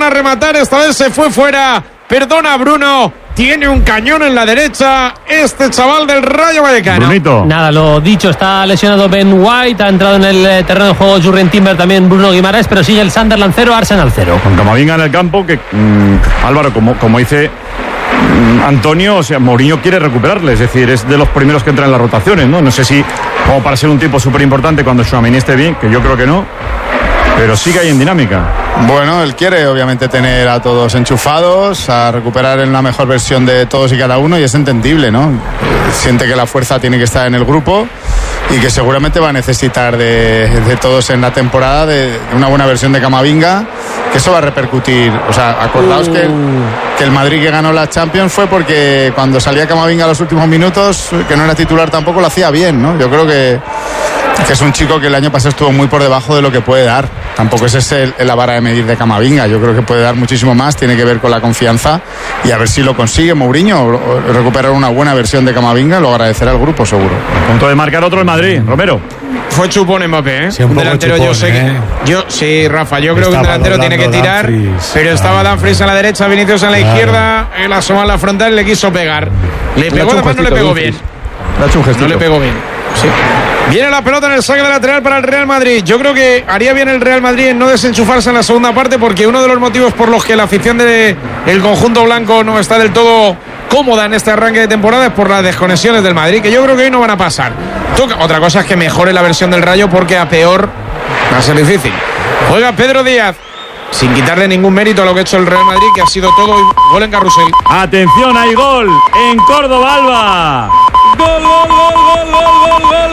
a rematar, esta vez se fue fuera. Perdona, Bruno. Tiene un cañón en la derecha este chaval del Rayo Vallecano. Brunito. Nada, lo dicho, está lesionado Ben White, ha entrado en el terreno de juego Jurrien Timber, también Bruno Guimaraes, pero sigue el Sunderland 0, Arsenal 0. Con Camavinga en el campo, que Álvaro, como dice Antonio, o sea, Mourinho quiere recuperarle, es decir, es de los primeros que entran en las rotaciones, ¿no? No sé si como para ser un tipo súper importante cuando Tchouaméni esté bien, que yo creo que no, pero sigue ahí en dinámica. Bueno, él quiere obviamente tener a todos enchufados, a recuperar en la mejor versión de todos y cada uno, y es entendible, ¿no? Siente que la fuerza tiene que estar en el grupo y que seguramente va a necesitar de todos en la temporada, de una buena versión de Camavinga, que eso va a repercutir. O sea, acordaos que el Madrid que ganó la Champions fue porque cuando salía Camavinga a los últimos minutos, que no era titular tampoco, lo hacía bien, ¿no? Yo creo que es un chico que el año pasado estuvo muy por debajo de lo que puede dar. Tampoco es ese la vara de medir de Camavinga. Yo creo que puede dar muchísimo más, tiene que ver con la confianza, y a ver si lo consigue Mourinho, recuperar una buena versión de Camavinga, lo agradecerá al grupo seguro. A punto de marcar otro el Madrid, Romero. Fue chupón Mbappé, ¿eh? Sí, un delantero, chupón, yo sé que... Sí, Rafa, yo creo que un delantero tiene que tirar, Dumfries, pero estaba Dumfries en la derecha, Vinicius en la izquierda, él asoma en la frontal y le quiso pegar. Le pegó, además no le pegó bien. No le pegó bien. Sí. Viene la pelota en el saque de lateral para el Real Madrid. Yo creo que haría bien el Real Madrid en no desenchufarse en la segunda parte, porque uno de los motivos por los que la afición del conjunto blanco no está del todo cómoda en este arranque de temporada es por las desconexiones del Madrid, que yo creo que hoy no van a pasar. Otra cosa es que mejore la versión del Rayo, porque a peor va a ser difícil. Juega Pedro Díaz, sin quitarle ningún mérito a lo que ha hecho el Real Madrid, que ha sido todo gol en carrusel. Atención, hay gol en Córdoba, Alba. Gol, gol, gol, gol, gol, gol,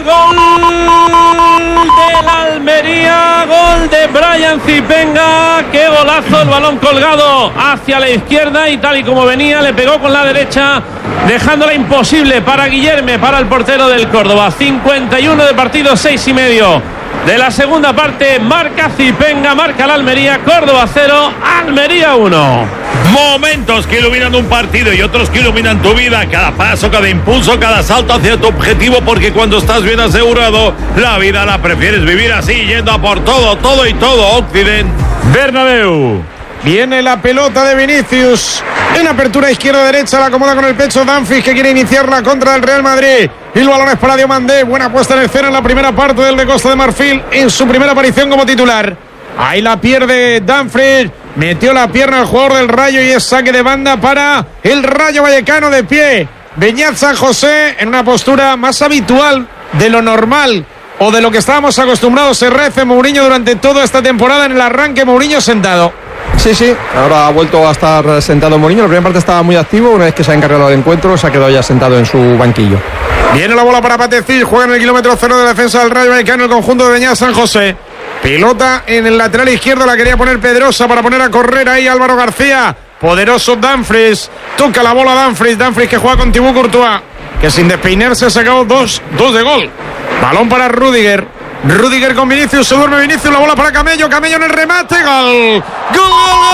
gol del Almería, gol de Brian Zipenga. Qué golazo, el balón colgado hacia la izquierda y tal y como venía le pegó con la derecha, dejándola imposible para Guillerme, para el portero del Córdoba. 51 de partido, 6:30 de la segunda parte. Marca Zipenga, marca el Almería. Córdoba 0, Almería 1. Momentos que iluminan un partido y otros que iluminan tu vida. Cada paso, cada impulso, cada salto hacia tu objetivo, porque cuando estás bien asegurado, la vida la prefieres vivir así, yendo a por todo, todo y todo. Occident Bernabéu. Viene la pelota de Vinicius en apertura izquierda-derecha, la acomoda con el pecho Dumfries, que quiere iniciar la contra del Real Madrid. Y el balón es para Diomandé. Buena puesta en escena en la primera parte del de Costa de Marfil en su primera aparición como titular. Ahí la pierde Dumfries, metió la pierna al jugador del Rayo y es saque de banda para el Rayo Vallecano. De pie Beñat San José en una postura más habitual de lo normal o de lo que estábamos acostumbrados. Se rece Mourinho durante toda esta temporada. En el arranque Mourinho sentado. Sí, ahora ha vuelto a estar sentado Mourinho. La primera parte estaba muy activo, una vez que se ha encargado del encuentro se ha quedado ya sentado en su banquillo. Viene la bola para Patecil, juega en el kilómetro 0 de la defensa del Rayo Vallecano el conjunto de Beñat San José. Pelota en el lateral izquierdo, la quería poner Pedrosa para poner a correr ahí Álvaro García. Poderoso Dumfries, toca la bola Dumfries que juega con Thibaut Courtois, que sin despeinarse ha sacado dos de gol. Balón para Rüdiger con Vinicius, se duerme Vinicius, la bola para Camello en el remate, gol. Gol.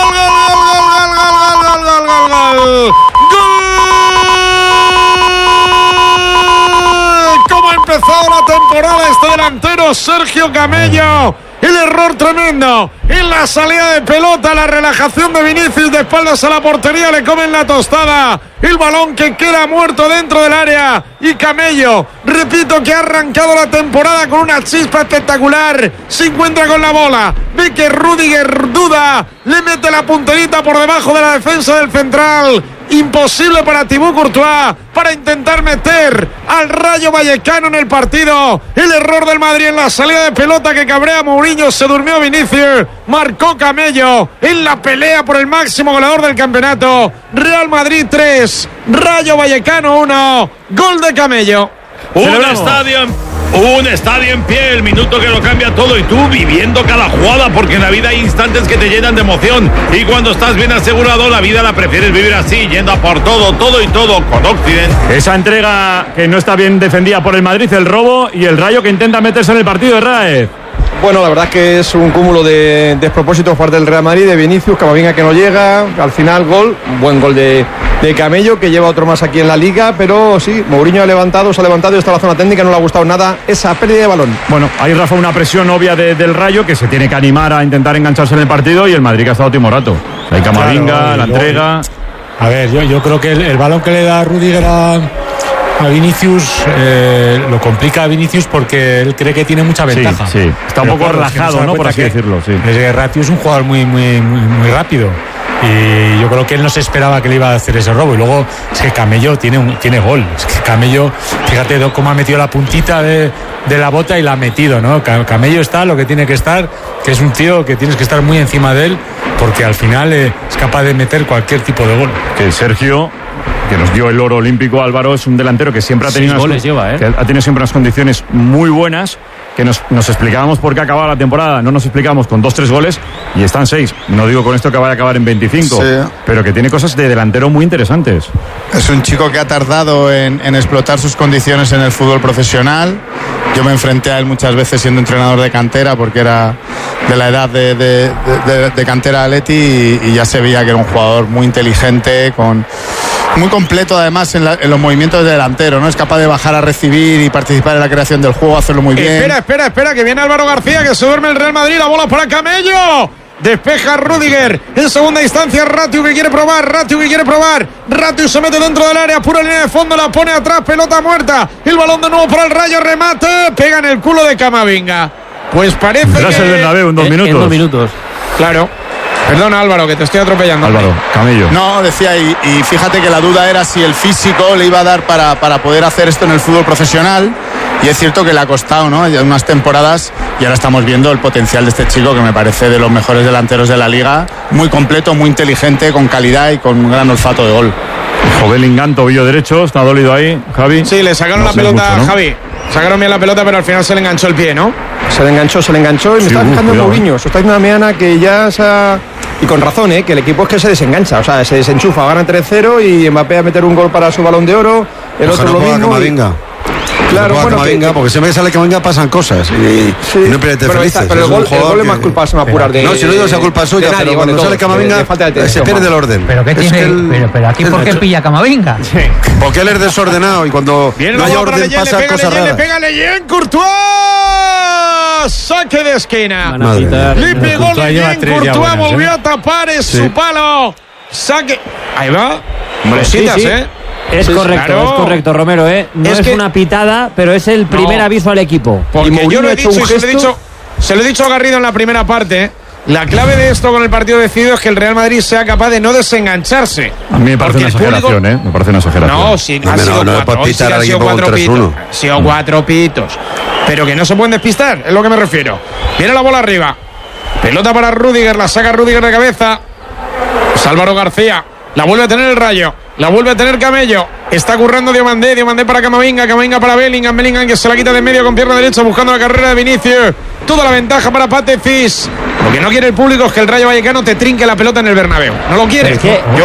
¿Cómo ha empezado la temporada este delantero Sergio Camello? El error tremendo en la salida de pelota, la relajación de Vinicius de espaldas a la portería, le comen la tostada. El balón que queda muerto dentro del área y Camello, repito, que ha arrancado la temporada con una chispa espectacular, se encuentra con la bola, ve que Rüdiger duda, le mete la punterita por debajo de la defensa del central. Imposible para Thibaut Courtois para intentar meter al Rayo Vallecano en el partido. El error del Madrid en la salida de pelota que cabrea a Mourinho. Se durmió Vinicius, marcó Camello en la pelea por el máximo goleador del campeonato. Real Madrid 3, Rayo Vallecano 1, gol de Camello. Un estadio en pie, el minuto que lo cambia todo, y tú viviendo cada jugada, porque en la vida hay instantes que te llenan de emoción, y cuando estás bien asegurado, la vida la prefieres vivir así, yendo a por todo, todo y todo, con Occident. Esa entrega que no está bien defendida por el Madrid, el robo, y el Rayo que intenta meterse en el partido de Raez. Bueno, la verdad es que es un cúmulo de despropósitos por parte del Real Madrid, de Vinicius, Camavinga que no llega, al final gol, buen gol de Camello, que lleva otro más aquí en la Liga, pero sí, Mourinho se ha levantado y está en la zona técnica, no le ha gustado nada esa pérdida de balón. Bueno, ahí Rafa, una presión obvia del Rayo, que se tiene que animar a intentar engancharse en el partido, y el Madrid que ha estado timorato. La Camavinga, claro, la entrega. A ver, yo creo que el balón que le da Rüdiger a Vinicius lo complica a Vinicius porque él cree que tiene mucha ventaja. Sí, está un poco relajado, ¿no? Por así decirlo. Sí. Ratiu es un jugador muy rápido. Y yo creo que él no se esperaba que le iba a hacer ese robo. Y luego es que Camello tiene gol. Es que Camello, fíjate cómo ha metido la puntita de la bota y la ha metido, ¿no? Camello está lo que tiene que estar, que es un tío que tienes que estar muy encima de él, porque al final es capaz de meter cualquier tipo de gol. Que Sergio, que nos dio el oro olímpico, Álvaro, es un delantero que siempre ha tenido, que ha tenido siempre unas condiciones muy buenas, que nos explicábamos por qué ha acabado la temporada, no nos explicamos con 2-3 goles y están 6. No digo con esto que vaya a acabar en 25, sí, pero que tiene cosas de delantero muy interesantes. Es un chico que ha tardado en explotar sus condiciones en el fútbol profesional. Yo me enfrenté a él muchas veces siendo entrenador de cantera, porque era de la edad de cantera Atleti, y ya se veía que era un jugador muy inteligente, muy completo además en los movimientos de delantero, ¿no? Es capaz de bajar a recibir y participar en la creación del juego, hacerlo muy bien. Espera, que viene Álvaro García, que se duerme el Real Madrid, la bola para Camello. Despeja Rüdiger. En segunda instancia, Ratiu que quiere probar. Ratiu se mete dentro del área, pura línea de fondo, la pone atrás, pelota muerta. El balón de nuevo para el Rayo, remate. Pega en el culo de Camavinga. Pues parece Tras que... el Bernabéu en 2 minutos. En 2 minutos. Claro. Perdona, Álvaro, que te estoy atropellando. Álvaro, Camello. No, decía, y fíjate que la duda era si el físico le iba a dar para poder hacer esto en el fútbol profesional. Y es cierto que le ha costado, ¿no? Ya unas temporadas, y ahora estamos viendo el potencial de este chico, que me parece de los mejores delanteros de la liga. Muy completo, muy inteligente, con calidad y con un gran olfato de gol. Bellingham, tobillo derecho, está dolido ahí, Javi. Sí, le sacaron la pelota a Javi. Sacaron bien la pelota, pero al final se le enganchó el pie, ¿no? Se le enganchó y me está fijando en Mourinho. Se está diciendo una meana que ya se ha... Y con razón, que el equipo es que se desengancha, o sea, se desenchufa, gana 3-0 y Mbappé a meter un gol para su Balón de Oro, el otro lo mismo. Claro, bueno, porque siempre que sale Camavinga pasan cosas y no te felices. Pero el gol es más culpa, se me apurar de... No, si no digo esa culpa suya, pero cuando sale Camavinga se pierde el orden. Pero qué tiene, pero aquí ¿por qué pilla Camavinga? Sí. Porque él es desordenado y cuando no hay orden pasa cosas raras. Pégale Leyen, Courtois, saque de esquina. Le pegó Leyen, Courtois volvió a tapar, es su palo. Saque, ahí va. Cositas, Es correcto, Romero, No es una pitada, pero es el primer aviso al equipo. Porque yo lo he dicho y se lo he dicho a Garrido en la primera parte. La clave de esto con el partido decidido es que el Real Madrid sea capaz de no desengancharse. A mí me parece una exageración, Me parece una exageración. No, si ha sido 4 pitos. Ha sido 4 pitos. Pero que no se pueden despistar, es lo que me refiero. Viene la bola arriba. Pelota para Rüdiger, la saca Rüdiger de cabeza. Álvaro García. La vuelve a tener el Rayo. La vuelve a tener Camello. Está currando Diomandé para Camavinga para Bellingham que se la quita de en medio con pierna derecha buscando la carrera de Vinicius. Toda la ventaja para Patecis. Lo que no quiere el público es que el Rayo Vallecano te trinque la pelota en el Bernabéu. No lo quiere.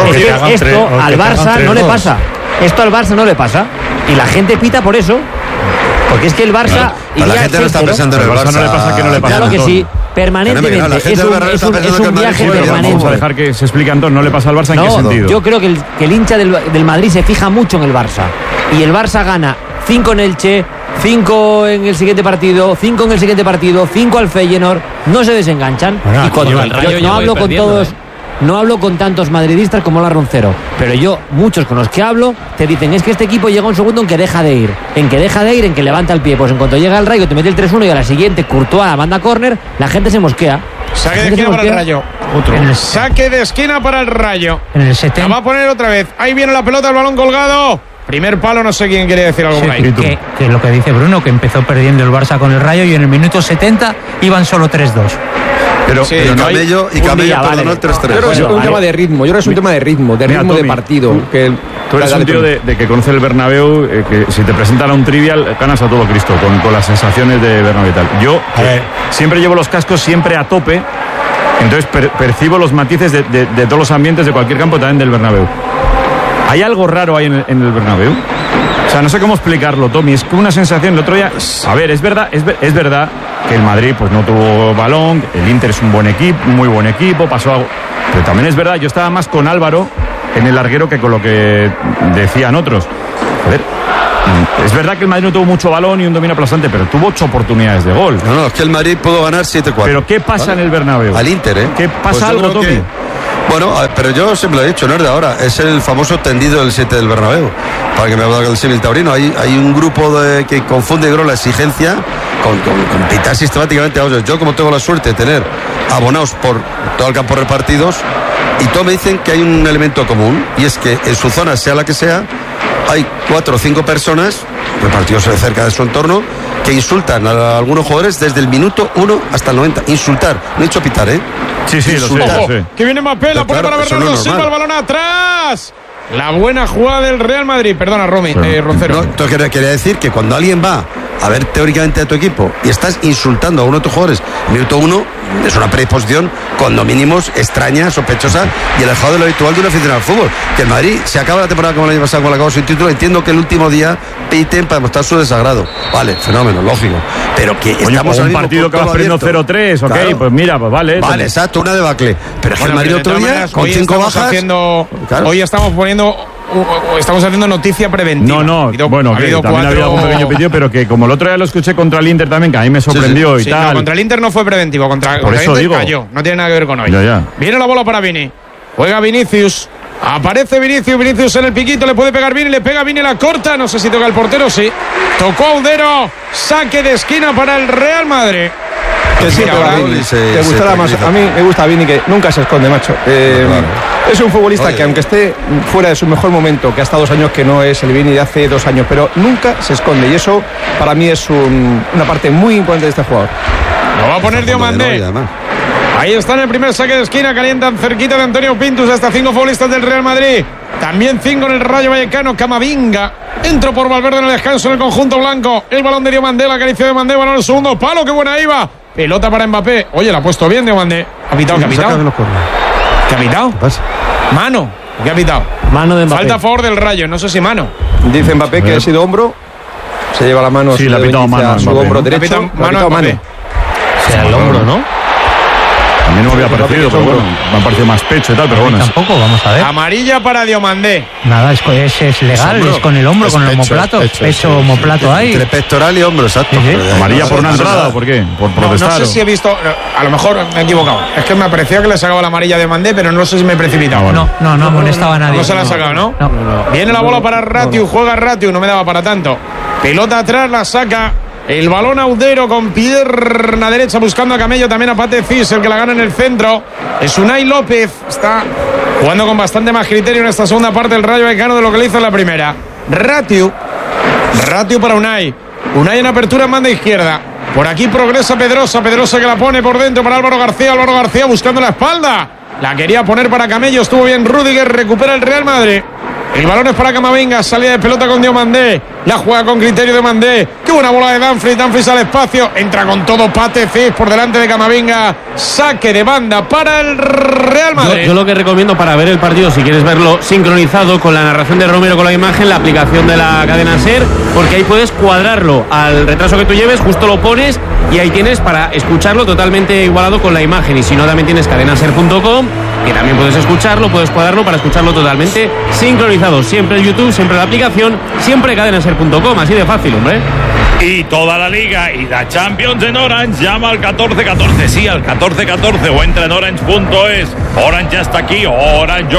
Esto al Barça no le pasa. Esto al Barça no le pasa. Y la gente pita por eso. Porque es que el Barça... La gente no está pensando en el Barça. No le pasa que no le pasa. Claro que sí. Permanentemente. Es un viaje permanente. Vamos a dejar que se explique, Antón. ¿No le pasa al Barça en qué sentido? Yo creo que el hincha del Madrid se fija mucho en el Barça. Y el Barça gana 5 en Elche, 5 en el siguiente partido, 5 en el siguiente partido, 5 al Feyenoord. No se desenganchan. Bueno, y cuando yo no hablo con todos... No hablo con tantos madridistas como la Roncero, pero yo, muchos con los que hablo, te dicen, es que este equipo llega un segundo en que deja de ir, en que levanta el pie. Pues en cuanto llega el Rayo, te mete el 3-1 y a la siguiente, Courtois, manda córner, la gente se mosquea. Saque de esquina para el Rayo. Saque de esquina para el Rayo. La va a poner otra vez. Ahí viene la pelota, el balón colgado. Primer palo, no sé quién quiere decir algo por ahí. Que lo que dice Bruno, que empezó perdiendo el Barça con el Rayo y en el minuto 70 iban solo 3-2. Pero Camello perdonó el 3-3. Yo creo que es un tema de ritmo. Yo creo que es un tema de ritmo de partido. Tú eres un tío de que conoce el Bernabéu, que si te presentan a un trivial ganas a todo Cristo con las sensaciones de Bernabéu y tal. Yo siempre llevo los cascos siempre a tope, entonces percibo los matices de todos los ambientes de cualquier campo, también del Bernabéu. ¿Hay algo raro ahí en el Bernabéu? O sea, no sé cómo explicarlo, Tommy. Es como una sensación. El otro día, a ver, es verdad que el Madrid pues no tuvo balón, el Inter es un buen equipo, muy buen equipo, pasó algo. Pero también es verdad, yo estaba más con Álvaro en el larguero que con lo que decían otros. Joder, es verdad que el Madrid no tuvo mucho balón y un dominio aplastante, pero tuvo 8 oportunidades de gol. No, es que el Madrid pudo ganar 7-4. Pero ¿qué pasa en el Bernabéu? Al Inter, ¿Qué pasa algo, Tommy? Bueno, pero yo siempre lo he dicho, no es de ahora, es el famoso tendido del 7 del Bernabéu, para que me haga el símil taurino. Hay un grupo que confunde, creo, la exigencia con pitar sistemáticamente. Yo, como tengo la suerte de tener abonados por todo el campo repartidos, y todos me dicen que hay un elemento común, y es que en su zona, sea la que sea, hay 4 o 5 personas repartidos cerca de su entorno que insultan a algunos jugadores desde el minuto 1 hasta el 90. Insultar, no he dicho pitar, ¿eh? Sí, lo sé. Sí. Que viene Mbappé, la pone para Bernardo Silva, el balón atrás. La buena jugada del Real Madrid. Perdona, Roncero. No, entonces quería decir que cuando alguien va a ver teóricamente a tu equipo y estás insultando a uno de tus jugadores, minuto 1 es una predisposición cuando mínimo extraña, sospechosa y alejado de lo habitual de un aficionado al fútbol. Que el Madrid se acaba la temporada como el año pasado, con la acabó sin título. Entiendo que el último día piten para demostrar su desagrado. Vale, fenómeno, lógico. Pero que estamos un partido que vas perdiendo 0-3, ok, claro. Pues mira, pues vale. Vale, exacto, una debacle. Pero es que el Madrid otro día, con 5 bajas. Hoy estamos haciendo noticia preventiva. No, bueno, también ha habido algún pequeño pedido, pero que como el otro día lo escuché contra el Inter también, que a mí me sorprendió y tal. No, contra el Inter no fue preventivo, contra el Inter cayó, no tiene nada que ver con hoy. Ya. Viene la bola para Vini, juega Vinicius, aparece Vinicius en el piquito, le puede pegar Vini, le pega Vini, la corta, no sé si toca el portero, sí. Tocó Audero, saque de esquina para el Real Madrid. Que sí, te gustará más. A mí me gusta Vini, que nunca se esconde, macho. Es un futbolista que, aunque esté fuera de su mejor momento, que ha estado 2 años, que no es el Vini de hace 2 años, pero nunca se esconde, y eso para mí es una parte muy importante de este jugador. Lo va a poner Diomandé. Ahí está en el primer saque de esquina, calientan cerquita de Antonio Pintus, hasta 5 futbolistas del Real Madrid. También 5 en el Rayo Vallecano. Camavinga entró por Valverde en el descanso en el conjunto blanco. El balón de Diomandé, la acaricia de Diomandé, balón en el segundo palo, qué buena iba. Pelota para Mbappé. Oye, la ha puesto bien Diomandé. ¿Ha pitado? ¿Qué ha pitado? ¿Qué ha pitado? Mano. ¿Qué ha pitado? Mano de Mbappé. Falta a favor del Rayo, no sé si mano. Dice Mbappé que ha sido hombro. Se lleva la mano. Sí, le ha pitado mano a su hombro derecho. Mano. O sea, el hombro, ¿no? A mí no me había parecido, pero bueno, me ha parecido más pecho y tal, pero bueno. Tampoco, vamos a ver. Amarilla para Diomandé. Nada, es legal, es con el hombro, con el omoplato. Pecho, omoplato ahí. Entre pectoral y hombro, exacto. Sí. ¿Amarilla por una entrada o por qué? ¿Por protestar? No sé si he visto, a lo mejor me he equivocado. Es que me pareció que le sacaba la amarilla de Diomandé, pero no sé si me he precipitado. No molestaba a nadie. No se la ha sacado, ¿no? Viene la bola para Ratiu, juega Ratiu, no me daba para tanto. Pelota atrás, la saca. El balón Audero con pierna derecha buscando a Camello, también a Pate Cis, el que la gana en el centro. Es Unai López, está jugando con bastante más criterio en esta segunda parte del Rayo Vallecano de lo que le hizo en la primera. Ratiu para Unai en apertura en banda izquierda. Por aquí progresa Pedrosa que la pone por dentro para Álvaro García buscando la espalda. La quería poner para Camello, estuvo bien Rüdiger, recupera el Real Madrid. El balón es para Camavinga, salida de pelota con Diomandé. La juega con criterio Diomandé. Qué buena bola de Dumfries al espacio. Entra con todo Pate Cis por delante de Camavinga. Saque de banda para el Real Madrid. Yo lo que recomiendo para ver el partido, si quieres verlo sincronizado con la narración de Romero con la imagen, la aplicación de la cadena SER, porque ahí puedes cuadrarlo al retraso que tú lleves, justo lo pones y ahí tienes para escucharlo totalmente igualado con la imagen. Y si no, también tienes cadenaser.com, que también puedes escucharlo, puedes cuadrarlo para escucharlo totalmente sincronizado. Siempre el YouTube, siempre la aplicación, siempre cadenaser.com, así de fácil, hombre. Y toda la Liga y la Champions en Orange, llama al 1414, sí, al 1414 o entra en orange.es. Orange ya está aquí, Orange,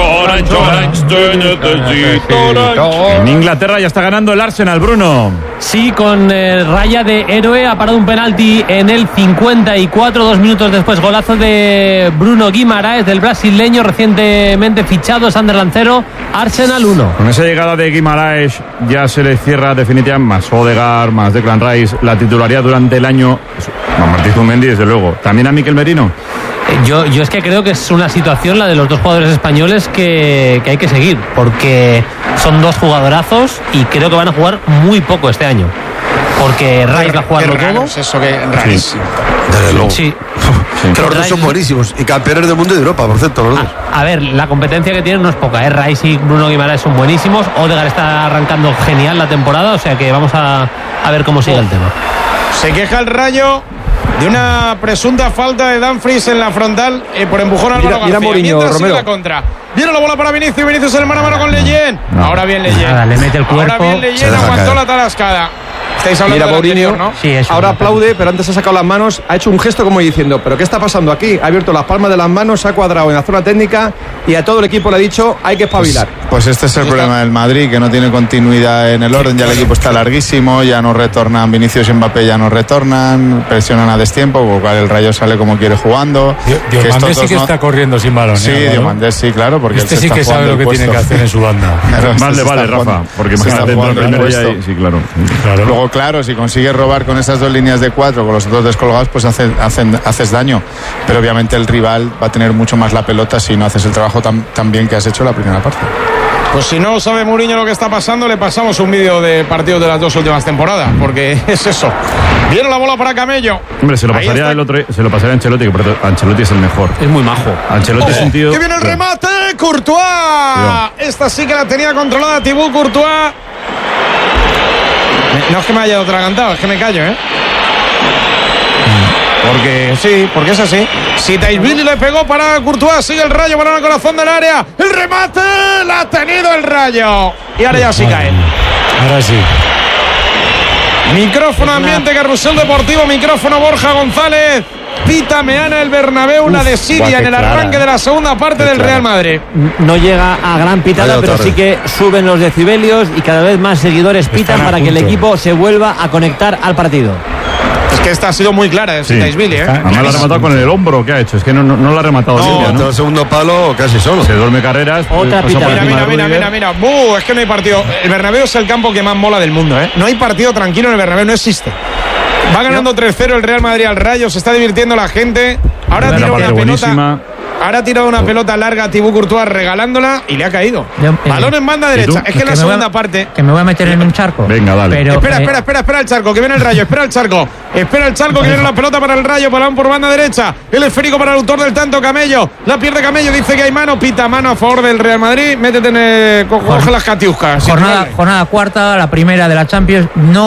te necesito, Orange. En Inglaterra ya está ganando el Arsenal, Bruno. Sí, con raya de héroe, ha parado un penalti en el 54, 2 minutos después, golazo de Bruno Guimaraes, del brasileño recientemente fichado, Sunderland 0, Arsenal 1. Con esa llegada de Guimaraes ya se le cierra definitivamente más Odegaard, más Declan Rice, la titularidad durante el año. Martí Zumendi, desde luego. ¿También a Mikel Merino? Yo es que creo que es una situación, la de los 2 jugadores españoles, que hay que seguir, porque son 2 jugadorazos y creo que van a jugar muy poco este año. Porque Rice va a jugarlo todo. Es eso que rarísimo. Desde luego. Sí. Los 2 son buenísimos y campeones del mundo y de Europa, por cierto, los 2. A ver, la competencia que tienen no es poca, ¿eh? Rice y Bruno Guimaraes son buenísimos. Odegaard está arrancando genial la temporada, o sea que vamos a ver cómo sigue el tema. Se queja el Rayo de una presunta falta de Dumfries en la frontal por empujón a Álvaro García. Mourinho, Romero. La contra. Viene la bola para Vinicius en el mano a mano con Leyen. Ahora bien Leyen. Le mete el cuerpo. Ahora bien Leyen, aguantó la tarascada. Estáis hablando Mira, del Mourinho, anterior, ¿no? Sí, eso. ahora aplaude, pero antes ha sacado las manos, ha hecho un gesto como diciendo, ¿pero qué está pasando aquí? Ha abierto las palmas de las manos, se ha cuadrado en la zona técnica y a todo el equipo le ha dicho, hay que espabilar. Pues este es el problema del Madrid, que no tiene continuidad en el orden, ya el equipo está larguísimo, ya no retornan, Vinicius y Mbappé ya no retornan, presionan a destiempo, por lo cual el Rayo sale como quiere jugando. Diomandé sí que está corriendo sin balón. Sí, Diomandé sí, claro, porque este él se sí está que sabe jugando lo que el tiene que puesto. hacer en su banda. Claro, Más le se vale, está Rafa, jugando- porque se está imagínate dentro del jugando el primero ya puesto. sí, claro. Claro. Luego, claro, si consigues robar con esas dos líneas de 4, con los otros descolgados, pues haces daño. Pero obviamente el rival va a tener mucho más la pelota si no haces el trabajo tan bien que has hecho en la primera parte. Pues si no sabe Mourinho lo que está pasando, le pasamos un vídeo de partidos de las 2 últimas temporadas, porque es eso. Viene la bola para Camello. Hombre, se lo Ahí pasaría está. se lo pasaría a Ancelotti, que Ancelotti es el mejor. Es muy majo. Ancelotti es un tío. ¡Que viene el remate! ¡Courtois! Cuidado. Esta sí que la tenía controlada Thibaut Courtois. No es que me haya atragantado, es que me callo, ¿eh? Porque es así. Si Taisvili le pegó para Courtois, sigue el Rayo, balón al corazón del área. ¡El remate! ¡La ha tenido el Rayo! Y ahora ya sí cae. Ahora sí. Micrófono ambiente, Carrusel Deportivo, micrófono Borja González. Pita Meana el Bernabéu, la desidia en el arranque de la segunda parte del Real Madrid. No llega a gran pitada, Vaya pero torre. sí que suben los decibelios y cada vez más seguidores pitan Están a para que el punto. equipo se vuelva a conectar al partido. Es que esta ha sido muy clara, Sí. Taisvili, ¿eh? Además lo ha rematado con el hombro que ha hecho. Es que no lo ha rematado No, Silvia, contra ¿no? el segundo palo casi solo. Se duerme carreras. Otra pasó pita. por Mira, encima mira, de mira, Rüdiger. mira, mira. Es que no hay partido. El Bernabéu es el campo que más mola del mundo, ¿eh? No hay partido tranquilo en el Bernabéu, no existe. Va ganando 3-0 el Real Madrid al Rayo, se está divirtiendo la gente. Ahora La tira parte una pelota. buenísima. Ahora ha tirado una pelota larga a Thibaut Courtois regalándola y le ha caído. Balón en banda derecha. Es que en la segunda parte. Que me voy a meter en un charco. Venga, dale. Pero, Espera el charco, que viene el Rayo, espera el charco, que viene la pelota para el Rayo, balón por banda derecha, el esférico para el autor del tanto, Camello, la pierde Camello, dice que hay mano, pita mano a favor del Real Madrid, métete en el, coge las catiuscas. jornada cuarta, la primera de la Champions.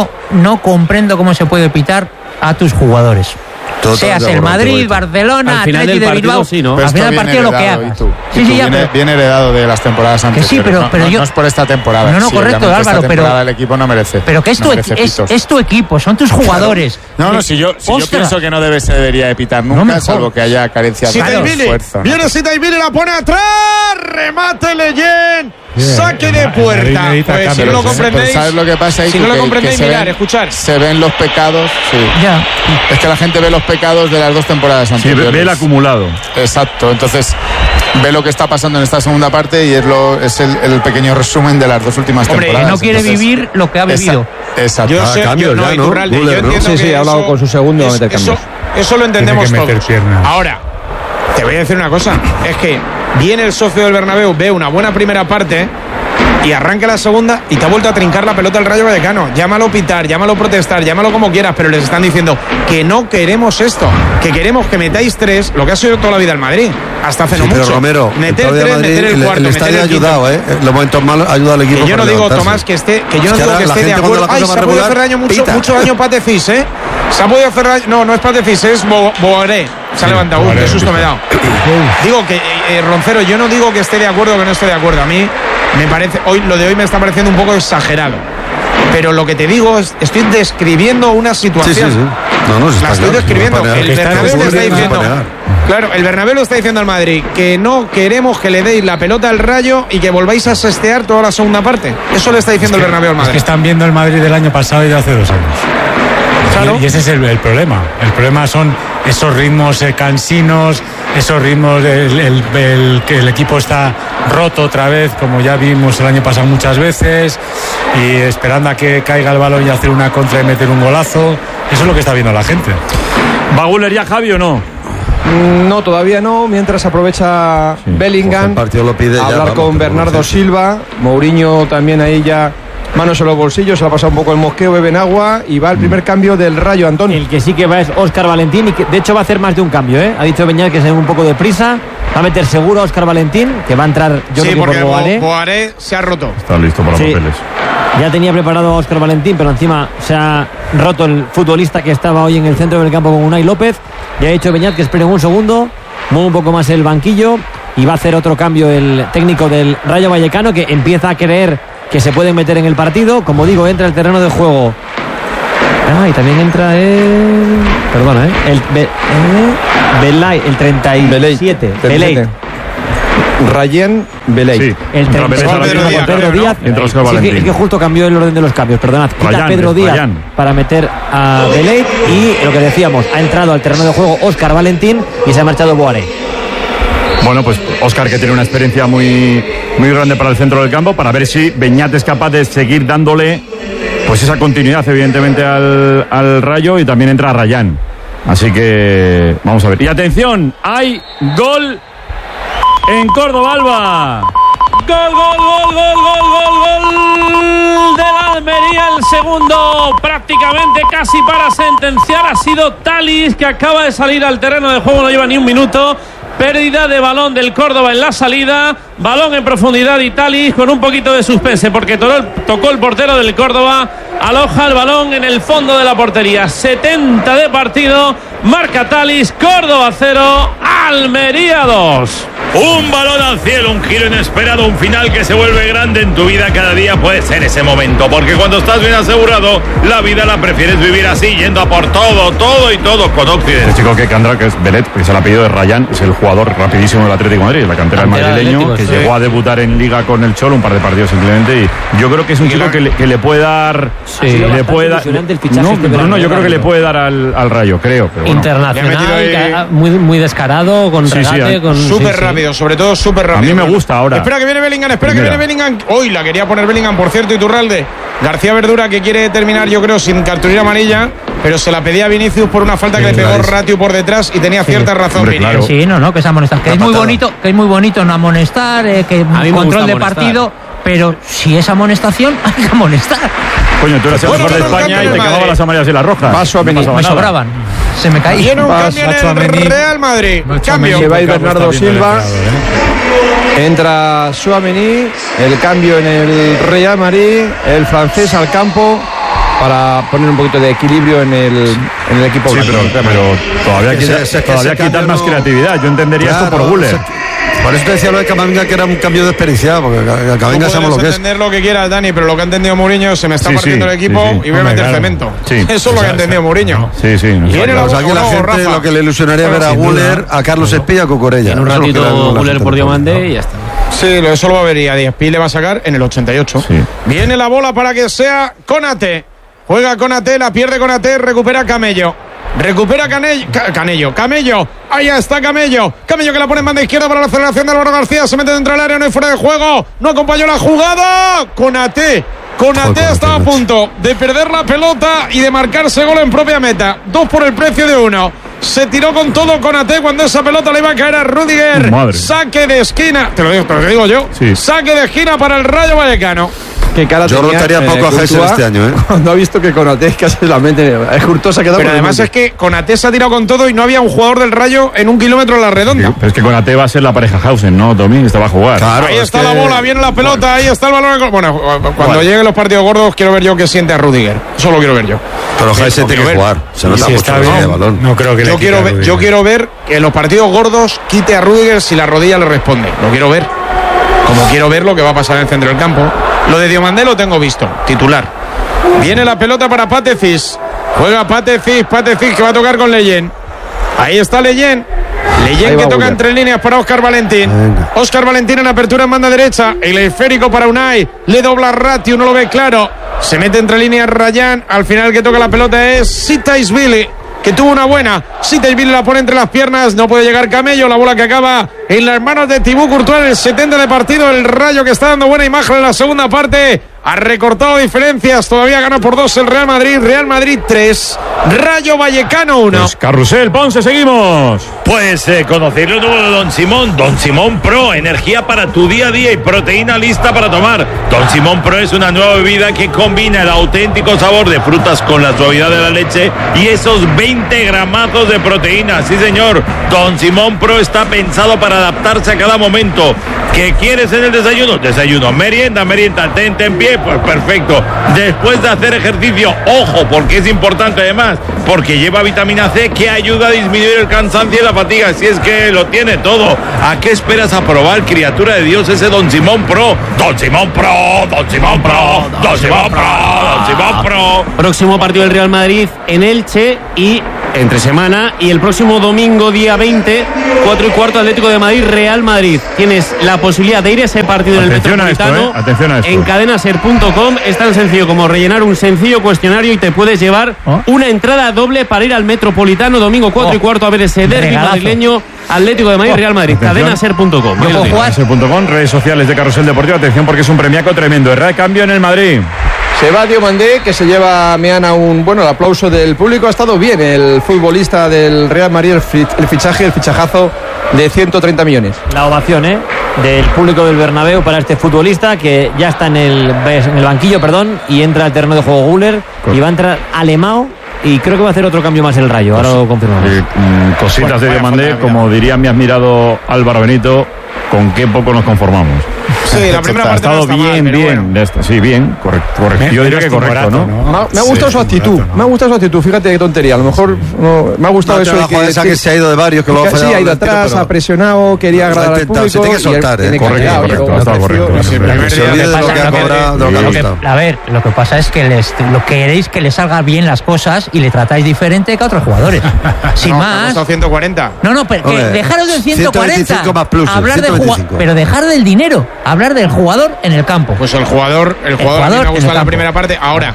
No comprendo cómo se puede pitar a tus jugadores. Totalmente Seas de el acuerdo, Madrid, Roberto. Barcelona, Al final Atleti del de partido, Bilbao. sí, ¿no? Pero Al esto final del viene partido lo que heredado, hagas. y tú Sí, ya, viene, pero- viene heredado de las temporadas anteriores. sí, pero no, yo- no es por esta temporada. No, Sí, correcto, obviamente Álvaro, esta pero- temporada el equipo no merece. Pero que es no tu, merece pitos. es tu equipo, son tus jugadores. No, si yo Ostras. pienso que no se debería de pitar nunca, mejor. salvo que haya carencia de Sitaibili, esfuerzo, ¿no? viene Sitaibili, la pone atrás, remate Leyen, Bien, saque de el puerta. Madrid necesita Pues si cambios, no lo ¿eh? comprendéis, Pero ¿sabes lo que pasa ahí? si Tú? no lo Que comprendéis, se mirar, ven- escuchar. Se ven los pecados, sí. Ya. Es que la gente ve los pecados de las dos temporadas Sí, anteriores. ve el acumulado. Exacto, entonces ve lo que está pasando en esta segunda parte y es el pequeño resumen de las dos últimas Hombre, temporadas. No quiere Entonces, vivir lo que ha vivido. Exacto. Yo Ah, sé, cambios no, ya, ¿no? Iturralde, yo Guller, ¿no? entiendo Sí, que ha hablado eso- con su segundo a meter cambios. Eso lo entendemos Tiene que meter todos. pierna. Ahora, te voy a decir una cosa, es que viene el socio del Bernabéu, ve una buena primera parte y arranca la segunda y te ha vuelto a trincar la pelota el Rayo Vallecano. Llámalo pitar, llámalo protestar, llámalo como quieras, pero les están diciendo que no queremos esto, que queremos que metáis 3, lo que ha sido toda la vida el Madrid, hasta hace Sí, no pero mucho. Romero, meter el 3, Madrid, meter el cuarto, el meter estadio ha el quinto. ayudado, en los momentos malos ha ayudado al equipo. Que yo no para digo, levantarse. Tomás, que yo no Es que digo ahora que la esté de gente cuando acuerdo. la Ay, cosa se ha va podido regular, hacer daño pita. mucho daño Patefis, ¿eh? Se ha podido hacer daño. No, no es Patefis, es Boaré. Se ha levantado. Boaré, Qué susto pita. me he dado. Digo que, Roncero, yo no digo que esté de acuerdo o que no esté de acuerdo. A mí me parece, lo de hoy me está pareciendo un poco exagerado. Pero lo que te digo es, estoy describiendo una Sí, sí, situación. sí. No, sí La está estoy claro, describiendo. no va a El negar. está Bernabéu le está ocurriendo, diciendo. no va a negar. Claro, el Bernabéu le está diciendo al Madrid que no queremos que le deis la pelota al Rayo y que volváis a sestear toda la segunda parte. Eso le está diciendo el Bernabéu al Es que Madrid. están viendo el Madrid del año pasado y de hace 2 años. Claro. Y ese es el problema. El problema son esos ritmos cansinos, esos ritmos que el equipo está roto otra vez, como ya vimos el año pasado muchas veces, y esperando a que caiga el balón y hacer una contra y meter un golazo. Eso es lo que está viendo la gente. ¿Va Guller ya, Javi, o no? No, todavía no. Mientras aprovecha Pues Bellingham el partido lo pide a ya, hablar vamos, con pero Bernardo urgencia. Silva. Mourinho también ahí ya manos en los bolsillos. Se le ha pasado un poco el mosqueo, beben agua y va el primer cambio del Rayo, Antonio. El que sí que va es Óscar Valentín y que de hecho va a hacer más de un cambio, ¿eh? Ha dicho Beñat que se da un poco de prisa. Va a meter seguro a Óscar Valentín, que va a entrar yo Sí, creo que porque por Boaré. Boaré se ha roto. Está listo para Sí. papeles. Ya tenía preparado a Óscar Valentín, pero encima se ha roto el futbolista que estaba hoy en el centro del campo con Unai López. Y ha dicho Beñat que esperen un segundo, mueve un poco más el banquillo y va a hacer otro cambio el técnico del Rayo Vallecano, que empieza a creer que se pueden meter en el partido. Como digo, entra el terreno de juego Y también entra perdona, Belay, el 37. Belay. Ryan Belay. Sí. El 37 Pedro Díaz. Entra Óscar Valentín. Es que justo cambió el orden de los cambios, perdonad. Quita Pedro Díaz para meter a Belay y lo que decíamos, ha entrado al terreno de juego Óscar Valentín y se ha marchado Boare. Bueno, pues Óscar, que tiene una experiencia muy, muy grande para el centro del campo, para ver si Beñat es capaz de seguir dándole pues esa continuidad, evidentemente, al Rayo, y también entra Rayán. Así que vamos a ver. Y atención, hay gol en Córdoba, Alba. Gol del Almería, el segundo prácticamente casi para sentenciar. Ha sido Talis, que acaba de salir al terreno de juego, no lleva ni un minuto. Pérdida de balón del Córdoba en la salida, balón en profundidad y Talis con un poquito de suspense porque tocó el portero del Córdoba, aloja el balón en el fondo de la portería. 70 de partido, marca Talis, Córdoba 0, Almería 2. Un balón al cielo, un giro inesperado, un final que se vuelve grande en tu vida. Cada día puede ser ese momento, porque cuando estás bien asegurado, la vida la prefieres vivir así, yendo a por todo y todo con Occidente. El chico que candrá, que es Belet, que es el apellido de Rayán, es el jugador rapidísimo del Atlético de Madrid, la cantera del madrileño, que llegó a debutar en Liga con el Cholo, un par de partidos simplemente, y yo creo que es un chico que le puede dar... le puede dar... No, yo creo que le puede dar al Rayo, creo. Pero bueno. Internacional, muy descarado, con regate, con... Súper rápido. Sobre todo súper rápido. A mí me gusta ahora. Espera que viene Bellingham, Hoy la quería poner Bellingham, por cierto, Iturralde. García Verdura, que quiere terminar, yo creo, sin cartulina amarilla, pero se la pedía a Vinicius por una falta que le pegó Ratiu por detrás y tenía cierta razón. Claro. Sí, no, que es amonestar. Que es muy bonito no amonestar, que control de partido, pero si es amonestación, hay que amonestar. Coño, tú eras el mejor de España y te cagaban las amarillas y las rojas. Paso a venir. Me sobraban. Se me caía. Viene un cambio en el Real Madrid. Cambio. Se va a ir Bernardo Silva. Entra Tchouaméni. El cambio en el Real Madrid. El francés al campo para poner un poquito de equilibrio en el equipo. Sí, pero todavía quitar más creatividad. Yo entendería esto por Guller. Por eso te decía lo de Camavinga, que era un cambio de experiencia, porque Camavinga sabemos lo que es. Entender lo que quieras, Dani, pero lo que ha entendido Mourinho, se me está partiendo el equipo y voy a meter cemento. Eso es lo que ha entendido Mourinho. Sí. Viene la gente lo que le ilusionaría ver a Guller, a Carlos Espía, a Cucurella. En un ratito Guller por Diomande y ya está. Sí, eso lo va a ver, y a Díaz Pi le va a sacar en el 88. Sí. Viene la bola para que sea Konaté. Juega Konaté, la pierde Konaté, recupera Camello. Recupera Camello. Ahí está Camello que la pone en banda izquierda para la aceleración de Álvaro García. Se mete dentro del área, no hay fuera de juego. No acompañó la jugada. Konaté estaba a punto de perder la pelota y de marcarse gol en propia meta. 2 por el precio de 1. Se tiró con todo Konaté cuando esa pelota le iba a caer a Rüdiger. Madre. Saque de esquina. Te lo digo yo. Sí. Saque de esquina para el Rayo Vallecano. Yo rotaría poco a Heiser este año, ¿eh? Cuando ha visto que Konaté casi la mente. Hurtado se ha quedado. Pero además es que Konaté se ha tirado con todo y no había un jugador del Rayo en 1 kilómetro en la redonda. Sí, pero es que Konaté va a ser la pareja Hausen, ¿no, Tommy? Esta va a jugar. Claro, ahí está la bola, viene la pelota, ahí está el balón. Bueno, cuando lleguen los partidos gordos, quiero ver yo qué siente a Rüdiger. Eso lo quiero ver yo. Pero Heiser tiene que jugar. Se nota mucho el balón. No creo que yo quiero ver que en los partidos gordos quite a Rüdiger si la rodilla le responde. Lo quiero ver. Como quiero ver lo que va a pasar en el centro del campo. Lo de Diomandé lo tengo visto, titular. Viene la pelota para Patecis. Juega Patecis que va a tocar con Leyen. Ahí está Leyen que toca entre líneas para Óscar Valentín. Óscar Valentín en apertura en banda derecha. El esférico para Unai. Le dobla Ratiu, no lo ve claro. Se mete entre líneas Rayán. Al final el que toca la pelota es Sitaisvili, que tuvo una buena. Sitaisvili la pone entre las piernas. No puede llegar Camello. La bola que acaba en las manos de Thibaut Courtois en el 70 de partido. El Rayo que está dando buena imagen en la segunda parte. Ha recortado diferencias. Todavía gana por 2 el Real Madrid. Real Madrid 3. Rayo Vallecano 1. Pues Carrusel, Ponce, seguimos. Pues conocer lo nuevo de Don Simón. Don Simón Pro, energía para tu día a día y proteína lista para tomar. Don Simón Pro es una nueva bebida que combina el auténtico sabor de frutas con la suavidad de la leche y esos 20 gramazos de proteína. Sí, señor. Don Simón Pro está pensado para adaptarse a cada momento. ¿Qué quieres en el desayuno? Desayuno, merienda, tente en pie qué? Pues perfecto. Después de hacer ejercicio, ojo, porque es importante además, porque lleva vitamina C que ayuda a disminuir el cansancio y la fatiga. Si es que lo tiene todo. ¿A qué esperas a probar, criatura de Dios, ese Don Simón Pro? Don Simón Pro, Don Simón Pro, Don Simón Pro, Don Simón Pro. Próximo partido del Real Madrid en Elche y entre semana, y el próximo domingo día 20, 4:15, Atlético de Madrid, Real Madrid. Tienes la posibilidad de ir a ese partido en el Metropolitano. Atención a esto. En cadenaser.com es tan sencillo como rellenar un sencillo cuestionario y te puedes llevar una entrada doble para ir al Metropolitano domingo 4:15 a ver ese derbi madrileño, Atlético de Madrid, Real Madrid. Cadenaser.com. Cadenaser.com, redes sociales de Carrusel Deportivo. Atención porque es un premiaco tremendo. Herrera cambio en el Madrid. Se va Diomandé, que se lleva Meana el aplauso del público. Ha estado bien el futbolista del Real Madrid, el fichajazo de 130 millones. La ovación, del público del Bernabéu para este futbolista que ya está en el banquillo, y entra al terreno de juego Güler y va a entrar Alemão. Y creo que va a hacer otro cambio más el Rayo. Ahora lo confirmamos. Cositas de Diomandé, como diría mi admirado Álvaro Benito, con qué poco nos conformamos. Sí, la primera parte ha estado bien, bueno. Sí, bien, correcto. Yo diría que correcto, ¿no? Me ha gustado su actitud. Me ha gustado su actitud. Fíjate qué tontería. A lo mejor me ha gustado eso. Que se ha ido de varios, que lo ha fallado. Sí, ha ido atrás, ha presionado, quería agradar al público. Se tiene que soltar, correcto, ha estado correcto. Se olvide de lo que ha cobrado, de lo que ha gustado. A ver, lo que pasa es que lo queréis que le salgan bien las cosas y le tratáis diferente que a otros jugadores. Sin más. Ha costado 140. No, pero que dejaros del 140. Más plus, hablar del jugador, pero dejar del dinero, hablar del jugador en el campo. Pues el jugador a mí me ha gustado la primera parte. Ahora,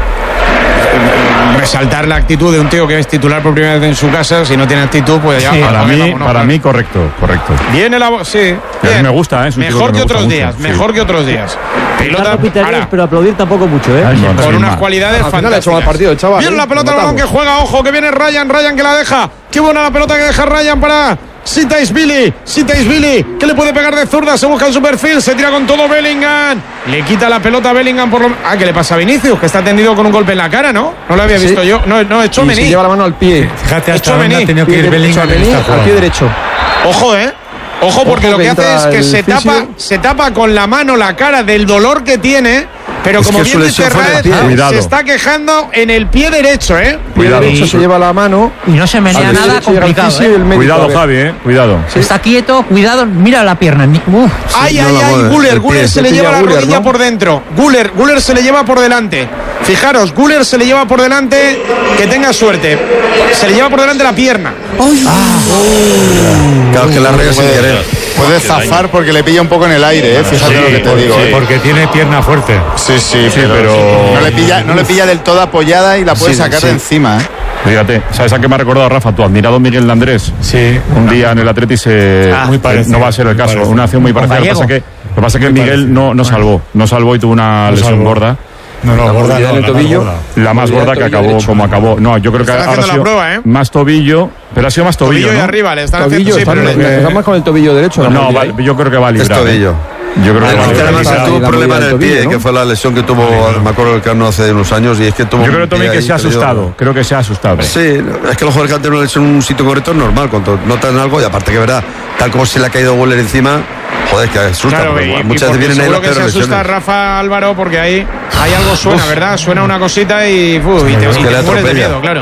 resaltar la actitud de un tío que es titular por primera vez en su casa. Si no tiene actitud, pues ya. Sí, para mí correcto. Viene la sí. A mí me gusta, mejor que otros días. Mejor que otros días. Pelota, pero aplaudir tampoco mucho, con unas cualidades fantásticas. Partido, chaval, viene la pelota, el balón que juega, ojo, que viene Ryan que la deja. Qué buena la pelota que deja Ryan para Sitaisvili, que le puede pegar de zurda, se busca en su perfil, se tira con todo Bellingham, le quita la pelota a Bellingham ¿qué le pasa a Vinicius? Que está tendido con un golpe en la cara, ¿no? No lo había visto yo, no es Tchouaméni. Se lleva la mano al pie. Fíjate, hasta dónde ha tenido que ir Bellingham al pie derecho. Ojo, porque lo que hace es que se tapa con la mano la cara del dolor que tiene. Pero como bien dice Raed, se está quejando en el pie derecho, Cuidado. Pie derecho se lleva la mano. Y no se menea nada complicado, Cuidado, Javi, cuidado. Sí. Está quieto, cuidado, mira la pierna. Ay, Güler se le lleva la rodilla por dentro. Güler se le lleva por delante. Fijaros, Güler se le lleva por delante, que tenga suerte. Se le lleva por delante la pierna. Claro, que la raya sin querer. Puede zafar porque le pilla un poco en el aire, fíjate lo que te digo. Sí, porque tiene pierna fuerte. Sí, pero no le pilla del todo apoyada y la puede sacar de encima. Fíjate, ¿sabes a qué me ha recordado, Rafa? Tu admirado Miguel Andrés. Sí. Un día en el Atleti muy parecido, no va a ser el caso. Una acción muy parecida. Lo que pasa es que Miguel no salvó y tuvo una lesión gorda. Gorda, en el tobillo. La más gorda que acabó como acabó. No, yo creo que ahora ha sido más tobillo, pero ha sido más tobillo, y ¿no? arriba le están haciendo pero más con el tobillo derecho. No, yo creo que va a librar. Es tobillo. Yo creo que además tuvo un problema en el pie, ¿no? Que fue la lesión que tuvo, me acuerdo, el Carno hace unos años, y es que tuvo. Yo creo también que se ha asustado. Creo que se ha asustado. Sí, es que los jugadores que han tenido una lesión en un sitio correcto es normal, cuando notan algo, y aparte que verá, tal como se le ha caído Güler encima, joder, que asusta. Claro, muchas veces vienen ahí las que se asusta lesiones. Rafa Álvaro, porque ahí algo suena, ¿verdad? Suena una cosita y te mueres de miedo, claro.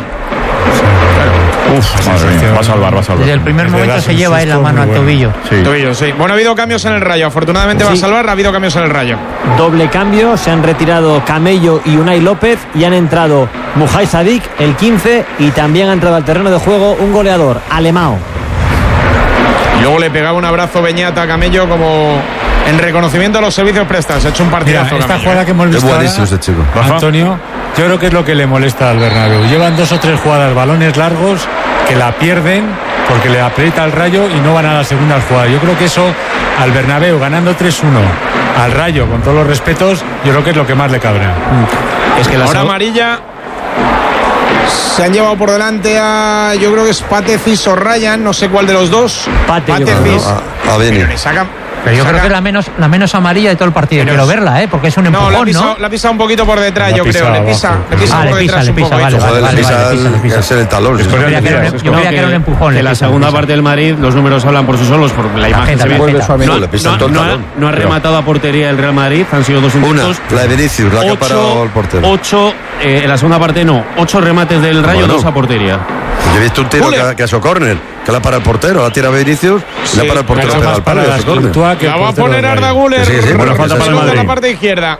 Madre mía, va a salvar. Desde el primer momento se lleva ahí la mano al tobillo. Sí. Bueno, ha habido cambios en el Rayo. Afortunadamente va a salvar, ha habido cambios en el Rayo. Doble cambio, se han retirado Camello y Unai López y han entrado Mujai Sadik, el 15, y también ha entrado al terreno de juego un goleador, Alemão. Y luego le pegaba un abrazo Beñat a Camello como en reconocimiento a los servicios prestados. Ha hecho un partidazo. Esta jugada que hemos visto ahora, ese chico. Antonio, yo creo que es lo que le molesta al Bernabéu. Llevan 2 o 3 jugadas, balones largos, que la pierden porque le aprieta al Rayo y no van a las segundas jugadas. Yo creo que eso al Bernabéu, ganando 3-1 al Rayo, con todos los respetos, yo creo que es lo que más le cabrea. Es que ahora amarilla. Se han llevado por delante a, yo creo que es Patecis o Ryan, no sé cuál de los dos. Patecis. A Beni. Pero yo creo que es la menos amarilla de todo el partido. Quiero verla, porque es un empujón, ¿no? La pisa un poquito por detrás, yo creo. Le pisa por detrás un poco. Vale. Es el talón. Yo creía que era un empujón. En la segunda parte del Madrid los números hablan por sí solos, por la imagen se ve. No ha rematado a portería el Real Madrid, han sido 2 intentos. La de Vinicius, la que ha parado el portero. 8, en la segunda parte 8 remates del Rayo, 2 a portería. Yo he visto un tiro que ha hecho córner, que la para el portero, la tira Vinicius y la para el portero, pega al palo. La va a poner Arda Güler. Buena falta para el Madrid. La parte izquierda.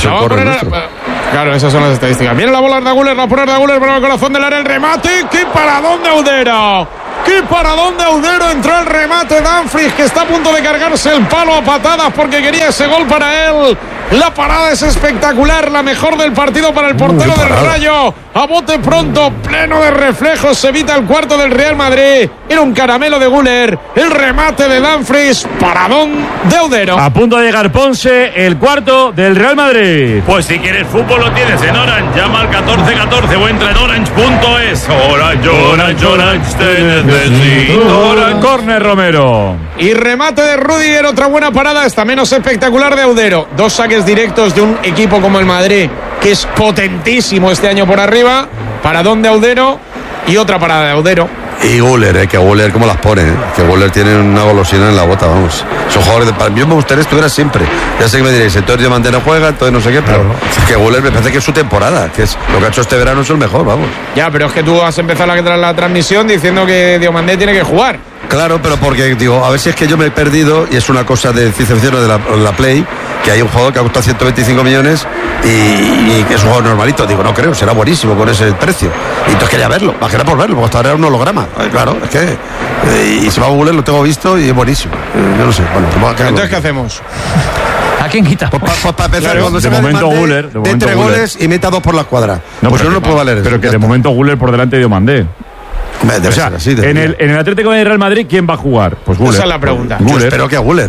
Claro, esas son las estadísticas. Viene la bola Arda Güler, la pone Arda Güler para el corazón del área, el remate. ¡Qué paradón de Audero! ¡Qué paradón de Audero! Entró el remate Dumfries, que está a punto de cargarse el palo a patadas porque quería ese gol para él. La parada es espectacular, la mejor del partido para el portero del Rayo. A bote pronto, pleno de reflejos, se evita el cuarto del Real Madrid. Era un caramelo de Güler, el remate de Dumfries, paradón de Audero. A punto de llegar Ponce, el cuarto del Real Madrid. Pues si quieres fútbol lo tienes en Orange, llama al 1414 o entra en orange.es. Orange, te necesito. Orange. Córner Romero. Y remate de Rüdiger, otra buena parada, esta menos espectacular de Audero. 2 saques directos de un equipo como el Madrid, que es potentísimo este año por arriba. Paradón de Audero y otra parada de Audero. Y Güler, que Güler como las pone, que Güler tiene una golosina en la bota, vamos. Son jugadores para mí me gustaría que estuviera siempre. Ya sé que me diréis, entonces Diomandé no juega, entonces no sé qué, pero es que Güler me parece que es su temporada, que es lo que ha hecho este verano, es el mejor, vamos. Ya, pero es que tú has empezado la transmisión diciendo que Diomandé tiene que jugar. Claro, pero porque digo, a ver si es que yo me he perdido y es una cosa de ciencia ficción de la Play, que hay un jugador que ha costado 125 millones y que es un jugador normalito. Digo, no creo, será buenísimo con ese precio. Y entonces quería verlo, más que nada por verlo, porque hasta ahora era un holograma. Claro, es que y se va a Google, lo tengo visto y es buenísimo. Yo no sé, bueno, entonces ¿qué hacemos? ¿A quién quita? Pues para empezar, claro, cuando de momento Güler, de 3 goles y meta 2 por la escuadra. No, pues yo no puedo valer eso. Pero que de momento Güler por delante de Diomandé. O sea, así, en el Atlético de Real Madrid, ¿quién va a jugar? Pues Güler. Esa es la pregunta. Yo espero que a Güler.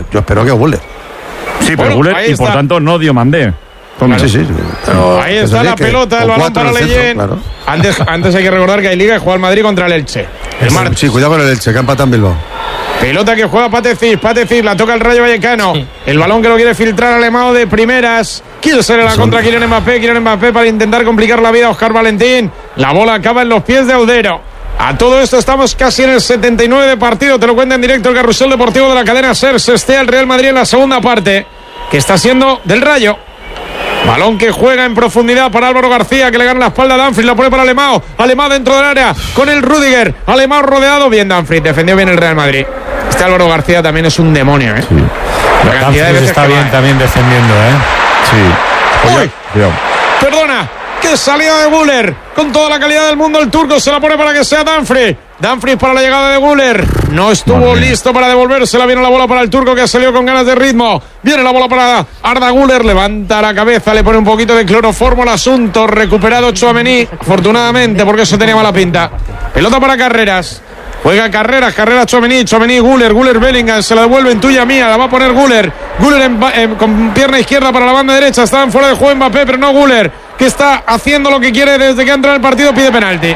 Sí, pero Güler y por tanto no Diomandé. Claro. Sí. Ahí está la pelota, el balón para Leyen. Claro. Antes hay que recordar que hay liga y juega el Madrid contra el Elche. Sí, cuidado con el Elche, que empata en Bilbao. Pelota que juega Patecis, la toca el Rayo Vallecano. Sí. El balón que lo quiere filtrar Alemão de primeras. Quiere ser en la contra Kylian Mbappé para intentar complicar la vida a Óscar Valentín. La bola acaba en los pies de Audero. A todo esto estamos casi en el 79 de partido. Te lo cuenta en directo el Carrusel Deportivo de la cadena SER. Se estea el Real Madrid en la segunda parte, que está siendo del Rayo. Balón que juega en profundidad para Álvaro García, que le gana la espalda a Dumfries, la pone para Alemão dentro del área con el Rüdiger. Alemão rodeado, bien Dumfries, defendió bien el Real Madrid. Este Álvaro García también es un demonio, Sí. La cantidad de veces está bien también defendiendo, Sí. Uy, perdona. ¡Qué salida de Güler! Con toda la calidad del mundo, el turco se la pone para que sea Dumfries. Dumfries para la llegada de Güler. No estuvo listo para devolvérsela. Viene la bola para el turco, que ha salido con ganas de ritmo. Viene la bola para Arda Güler. Levanta la cabeza, le pone un poquito de cloroformo al asunto. Recuperado Tchouaméni, afortunadamente, porque eso tenía mala pinta. Pelota para Carreras. Juega Carreras Tchouaméni, Güler, Bellingham, se la devuelve en tuya mía, la va a poner Güler con pierna izquierda para la banda derecha, estaban fuera de juego Mbappé, pero no Güler, que está haciendo lo que quiere desde que ha entrado en el partido, pide penalti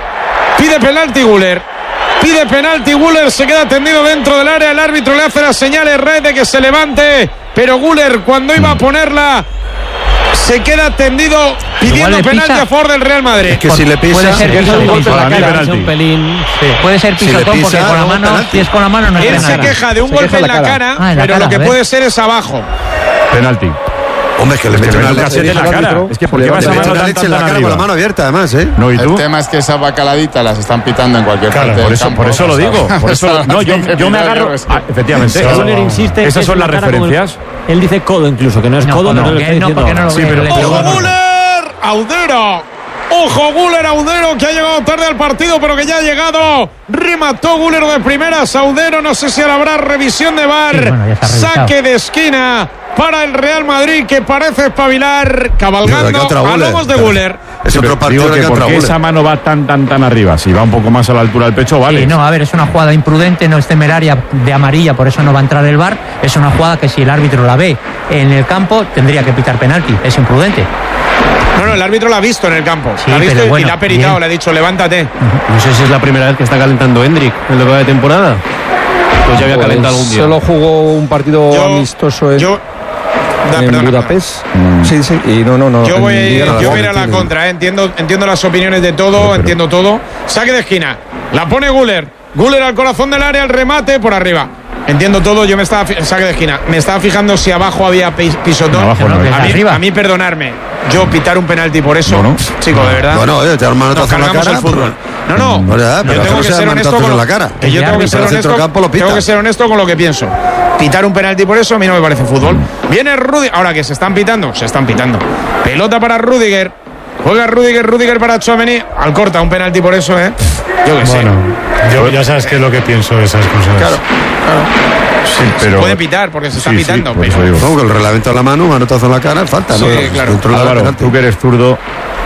Güler, se queda tendido dentro del área, el árbitro le hace las señales de que se levante, pero Güler cuando iba a ponerla se queda tendido pidiendo penalti a favor del Real Madrid. Es que si le pisa, puede ser pisotón por la cara, un pelín. Sí. Puede ser pisotón porque con la mano, si es con la mano no es Él penalti. se queja de un golpe en la cara, pero lo que puede ser es abajo. Penalti. Hombre, es que le mete una leche en la cara. Es que porque vas a mano leche en la cara con la mano abierta, además, No, ¿y tú? El tema es que esas bacaladitas las están pitando en cualquier parte del campo. Por eso lo digo. Por eso, no, yo me agarro. Efectivamente. Güler insiste. Esas son las referencias. Él dice codo incluso, que no es codo. Porque no lo sí, pero ¡Ojo, Güler! ¡Audero! Ojo, Güler, Audero, que ha llegado tarde al partido, pero que ya ha llegado. Remató Güler de primeras. Audero, no sé si ahora habrá revisión de VAR. Saque de esquina para el Real Madrid, que parece espabilar. Cabalgando. Hablamos de Güler. Es otro partido que porque esa mano va tan arriba. Si va un poco más a la altura del pecho, vale. Sí, no, a ver, es una jugada imprudente, no es temeraria de amarilla, por eso no va a entrar el VAR. Es una jugada que si el árbitro la ve en el campo, tendría que pitar penalti. Es imprudente. No, el árbitro la ha visto en el campo. Sí, la ha visto bueno, y la ha peritado, le ha dicho, levántate. No sé si es la primera vez que está calentando Hendrik en lo que va de temporada. Pues ya había calentado algún día. Solo jugó un partido amistoso en Budapest. Sí, y no. Yo voy a ir a la contra, entiendo las opiniones de todo, entiendo todo. Saque de esquina, la pone Güler al corazón del área, el remate por arriba. Entiendo todo, yo saque de esquina. Me estaba fijando si abajo había pisotón. Abajo no, a mí, perdonarme, yo pitar un penalti por eso, chico, de verdad. Bueno, te da un manotazo en la cara. El fútbol. No, yo tengo que ser honesto con la cara. Yo tengo que ser honesto con lo que pienso. Pitar un penalti por eso a mí no me parece fútbol. Viene Rudiger, ahora que se están pitando. Pelota para Rudiger. Juega Rudiger para Tchouaméni. Al corta un penalti por eso, Yo que sé. Bueno, yo ya sabes qué es lo que pienso de esas cosas. Claro. Sí, pero... Se puede pitar porque se está pitando. Con el reglamento en la mano, manotazo en la cara, falta, ¿no? Sí, claro. Álvaro, tú que eres zurdo,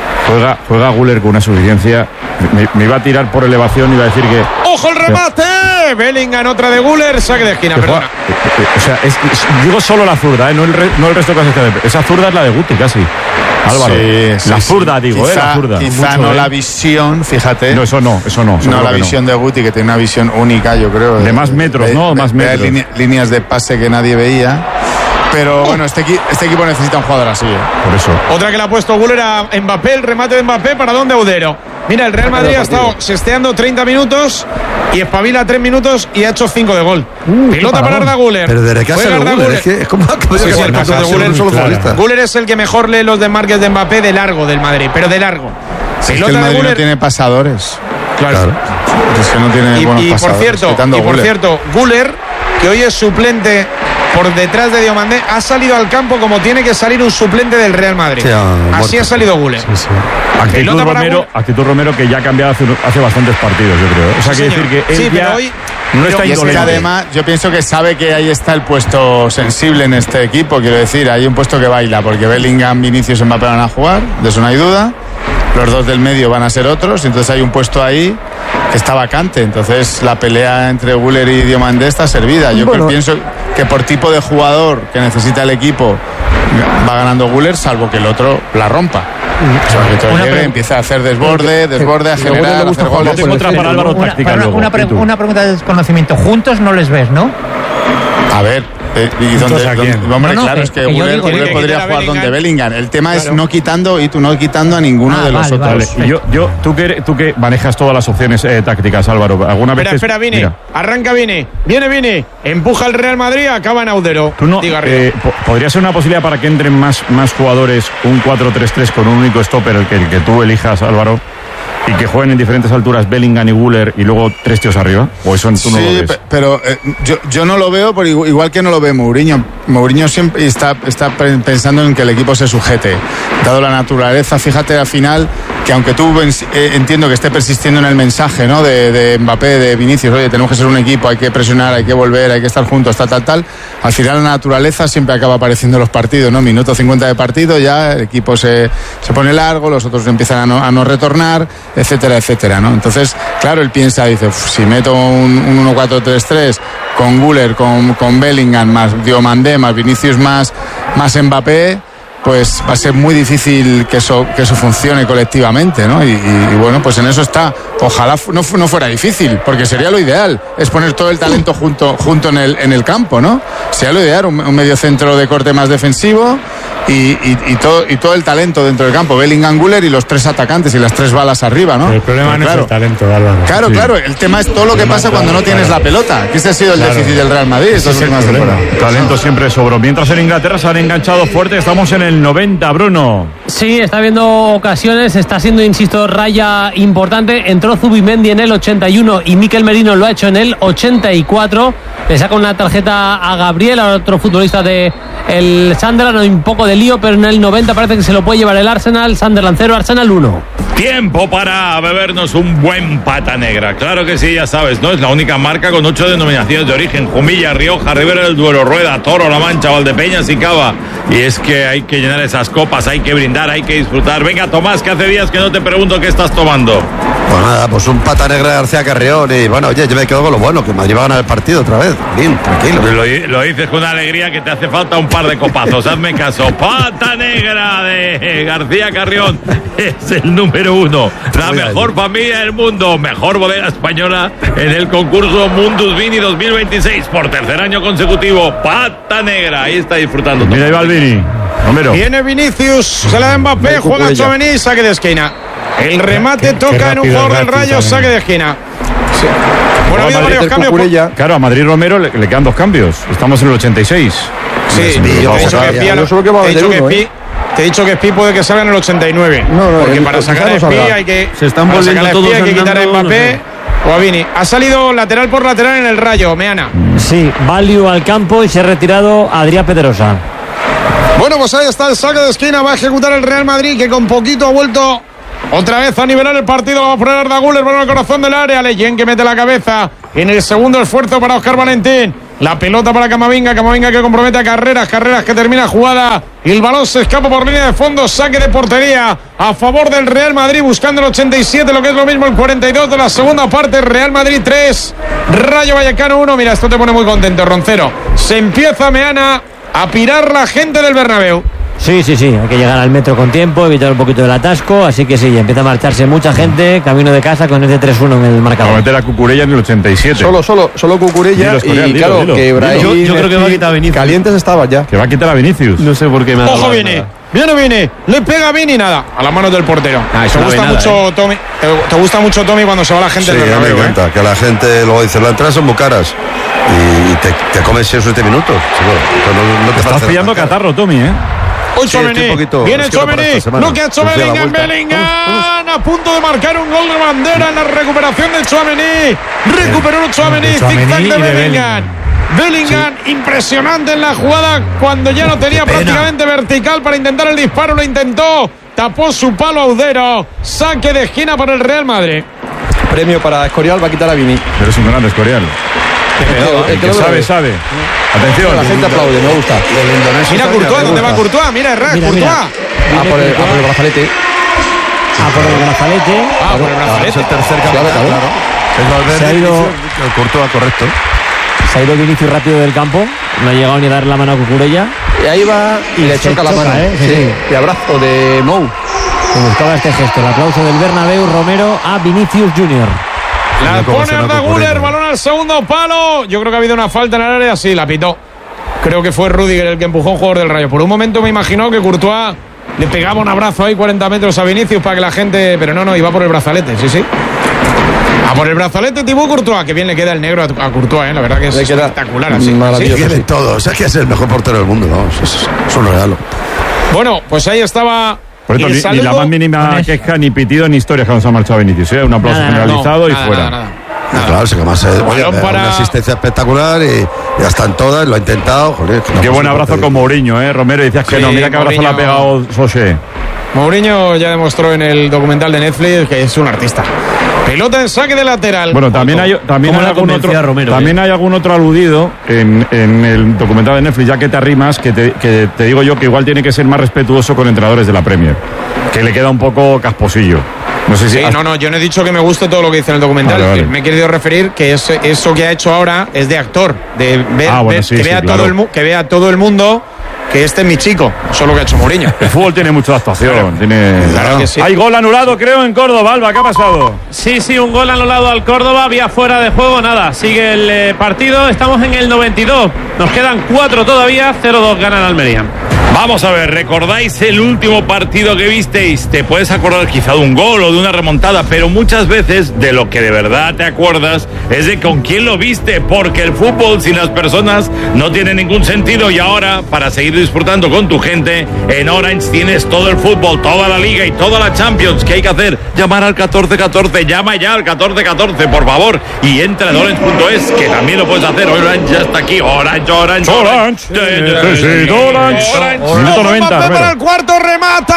juega Güler con una suficiencia. Me iba a tirar por elevación y iba a decir que... ¡Ojo el remate! Bellingham, otra de Güler, saque de esquina, perdona. O sea, digo solo la zurda, no el resto casi. Esa zurda es la de Guti, casi. Álvaro, la zurda, digo, la zurda. Quizá mucho, no la visión, fíjate. No, eso no. No la visión de Guti, que tiene una visión única, yo creo. De más metros, más metros. Líneas de pase que nadie veía. Pero bueno, este equipo necesita un jugador así. Por eso. Otra que le ha puesto Güler a Mbappé, el remate de Mbappé, ¿para dónde Audero? Mira, el Real Madrid ha estado sesteando 30 minutos y espabila 3 minutos y ha hecho 5 de gol. Pelota para Arda Güler. Pero desde que hace el Güler, es como el caso de Güler. Güler es el que mejor lee los desmarques de Mbappé de largo del Madrid, pero de largo. Es que el Madrid no tiene pasadores. Claro. Es que no tiene buenos pasadores. Por cierto, Güler, que hoy es suplente por detrás de Diomandé, ha salido al campo como tiene que salir un suplente del Real Madrid. Así ha salido Güler. Sí. Actitud Romero, que ya ha cambiado hace bastantes partidos, yo creo. O sea, quiere decir que él ya hoy no está indolente. Es que además yo pienso que sabe que ahí está el puesto sensible en este equipo. Quiero decir, hay un puesto que baila, porque Bellingham, Vinicius y Mbappé van a jugar, de eso no hay duda. Los dos del medio van a ser otros, entonces hay un puesto ahí que está vacante. Entonces la pelea entre Güler y Diomandé está servida. Yo pienso que por tipo de jugador que necesita el equipo va ganando Güler, salvo que el otro la rompa. O sea, que todo llegue, empieza a hacer desborde, a generar, a hacer goles. Tengo otra para Álvaro táctica luego. Una pregunta de desconocimiento. Juntos no les ves, ¿no? A ver, ¿y dónde? Hombre, claro, es que Güler podría jugar donde Bellingham. El tema es no quitando a ninguno de los otros. Vale. Tú que manejas todas las opciones tácticas, Álvaro, ¿alguna vez? Espera, Vini. Mira. Arranca Vini. Viene. Empuja el Real Madrid, acaba en Audero. ¿Podría ser una posibilidad para que entren más jugadores, un 4-3-3 con un único stopper, el que tú elijas, Álvaro? Y que jueguen en diferentes alturas Bellingham y Güler y luego 3 tíos arriba, o eso tú no lo ves. Sí, pero yo no lo veo, igual que no lo ve Mourinho. Mourinho siempre está pensando en que el equipo se sujete, dado la naturaleza. Fíjate al final que aunque tú entiendo que esté persistiendo en el mensaje, ¿no?, de Mbappé, de Vinicius, oye, tenemos que ser un equipo, hay que presionar, hay que volver, hay que estar juntos, tal, al final la naturaleza siempre acaba apareciendo en los partidos, ¿no? Minuto 50 de partido, ya el equipo se pone largo, los otros empiezan a no retornar, etcétera, ¿no? Entonces, claro, él piensa, dice, si meto un 1-4-3-3 con Güler, con Bellingham, más Diomandé, más Vinicius, más Mbappé, pues va a ser muy difícil que eso funcione colectivamente, ¿no? Y bueno, pues en eso está. Ojalá no fuera difícil, porque sería lo ideal, es poner todo el talento junto en el campo, ¿no? Sería lo ideal, un mediocentro de corte más defensivo y todo el talento dentro del campo. Bellingham, Güler y los 3 atacantes y las 3 balas arriba, ¿no? Pero el problema no es el talento, Álvaro. Claro, el tema es todo lo que pasa cuando no tienes la pelota, que ese ha sido el déficit del Real Madrid. Ese es el problema. Talento siempre sobró. Mientras en Inglaterra se han enganchado fuerte, estamos en el 90, Bruno. Sí, está habiendo ocasiones, está siendo, insisto, raya importante. Entró Zubimendi en el 81 y Mikel Merino lo ha hecho en el 84. Le saca una tarjeta a Gabriel, a otro futbolista de el Sunderland, un poco de lío, pero en el 90 parece que se lo puede llevar el Arsenal. Sunderland 0, Arsenal 1. Tiempo para bebernos un buen pata negra. Claro que sí, ya sabes, ¿no? Es la única marca con 8 denominaciones de origen: Jumilla, Rioja, Ribera del Duero, Rueda, Toro, La Mancha, Valdepeñas y Cava. Y es que hay que llenar esas copas, hay que brindar, hay que disfrutar. Venga, Tomás, que hace días que no te pregunto qué estás tomando. Pues nada, pues un pata negra de García Carrión. Y bueno, oye, yo me quedo con lo bueno, que Madrid va a ganar el partido otra vez. Bien, tranquilo. Lo dices con una alegría que te hace falta un par de copazos. Hazme caso. Pata negra de García Carrión. Es el número 1. La mejor familia del mundo. Mejor bodega española en el concurso Mundus Vini 2026. Por tercer año consecutivo. Pata negra. Ahí está disfrutando. Mira, ahí va el Vini. Romero. Viene Vinicius. Se la da Mbappé. Juega Tchouaméni. Saque de esquina. El remate toca en un jugador del Rayo. Saque de esquina. Sí. Bueno, ha habido varios cambios. Claro, a Madrid Romero le quedan 2 cambios. Estamos en el 86. Sí, te he dicho que Spi puede que salga en el 89. Porque para sacar a Spi hay que, hay que quitar a Mbappé o a Vini. Ha salido lateral por lateral en el Rayo, Meana. Sí, Valio al campo y se ha retirado Adrián Pedrosa. Bueno, pues ahí está el saque de esquina. Va a ejecutar el Real Madrid, que con poquito ha vuelto otra vez a nivelar el partido. Va a poner Arda Güler por el corazón del área. Leyen que mete la cabeza en el segundo esfuerzo para Óscar Valentín. La pelota para Camavinga que compromete a Carreras que termina jugada y el balón se escapa por línea de fondo. Saque de portería a favor del Real Madrid, buscando el 87, lo que es lo mismo el 42 de la segunda parte. Real Madrid 3, Rayo Vallecano 1. Mira, esto te pone muy contento, Roncero. Se empieza, Meana, a pirar la gente del Bernabéu. Sí, hay que llegar al metro con tiempo, evitar un poquito del atasco, así que sí, empieza a marcharse mucha gente, camino de casa con este 3-1 en el marcador. Va a meter a Cucurella en el 87. Solo Cucurella y claro, que Ibrahim yo creo que va a quitar a Vinicius. Calientes estaba ya. Que va a quitar a Vinicius. No sé por qué me ha dado. Ojo, viene, le pega a Vini, nada, a las manos del portero. Te gusta mucho, Tommy. ¿Te gusta mucho, Tommy, cuando se va la gente del Bernabéu? Me encanta, que la gente luego dice, las entradas son muy caras y te comes 6 o 7 minutos. No te estás pillando catarro, Tommy, Hoy Tchouaméni, viene Tchouaméni, lo que ha hecho Bellingham, a punto de marcar un gol de bandera en la recuperación de Tchouaméni. Recuperó Tchouaméni, zigzag de Bellingham, impresionante en la jugada cuando ya no tenía prácticamente vertical para intentar el disparo, lo intentó, tapó su palo Audero, saque de esquina para el Real Madrid. Premio para Escorial, va a quitar a Vini. Pero es un gran Escorial. El que sabe. Atención. La gente aplaude, me gusta. Mira Courtois, ¿dónde va Courtois? Mira, Courtois. Por el brazalete. Por el brazalete. Es el tercer campeonato, claro. Es Valverde. Se ha ido Courtois, correcto. Se ha ido Vinicius rápido del campo. No ha llegado ni a dar la mano a Cucurella. Y ahí va y le choca la mano. Sí. De abrazo de Mou. Me gustaba este gesto. El aplauso del Bernabéu, Romero a Vinicius Junior. La pone Arda Güler, balón al segundo palo. Yo creo que ha habido una falta en el área, sí, la pitó. Creo que fue Rüdiger el que empujó a un jugador del Rayo. Por un momento me imaginó que Courtois le pegaba un abrazo ahí 40 metros a Vinicius para que la gente... Pero no, iba por el brazalete, sí. A por el brazalete Thibaut Courtois, que bien le queda el negro a Courtois, la verdad que es espectacular así. Maravilloso. Tiene todo, o sea que es el mejor portero del mundo, vamos, es un regalo. Bueno, pues ahí estaba... Por esto, ni la más mínima queja, ni pitido, ni historia que nos ha marchado Vinicius. Un aplauso generalizado y fuera. Nada. Claro, sí que más una asistencia espectacular y ya están todas, lo ha intentado. Joder, qué buen abrazo con Mourinho, Romero. Decías que no, mira qué abrazo le ha pegado Sosé. Mourinho ya demostró en el documental de Netflix que es un artista. Pelota en saque de lateral. Bueno, también hay algún otro aludido en el documental de Netflix, ya que te arrimas, que te digo yo que igual tiene que ser más respetuoso con entrenadores de la Premier, que le queda un poco casposillo. No sé si no, yo no he dicho que me guste todo lo que dice en el documental. Vale. Me he querido referir que eso que ha hecho ahora es de actor, de ver, que vea todo el mundo que este es mi chico, eso es lo que ha hecho Mourinho. El fútbol tiene mucha actuación. Claro que sí. Hay gol anulado, creo, en Córdoba. Alba, ¿qué ha pasado? Sí, un gol anulado al Córdoba, vía fuera de juego, nada. Sigue el partido, estamos en el 92. Nos quedan 4 todavía, 0-2 gana el Almería. Vamos a ver, ¿recordáis el último partido que visteis? Te puedes acordar quizá de un gol o de una remontada, pero muchas veces de lo que de verdad te acuerdas es de con quién lo viste, porque el fútbol sin las personas no tiene ningún sentido. Y ahora, para seguir disfrutando con tu gente, en Orange tienes todo el fútbol, toda la Liga y toda la Champions. ¿Qué hay que hacer? Llamar al 1414, llama ya al 1414, por favor, y entra en orange.es, que también lo puedes hacer. Orange ya está aquí, Orange. Minuto 90. Para el cuarto, remata,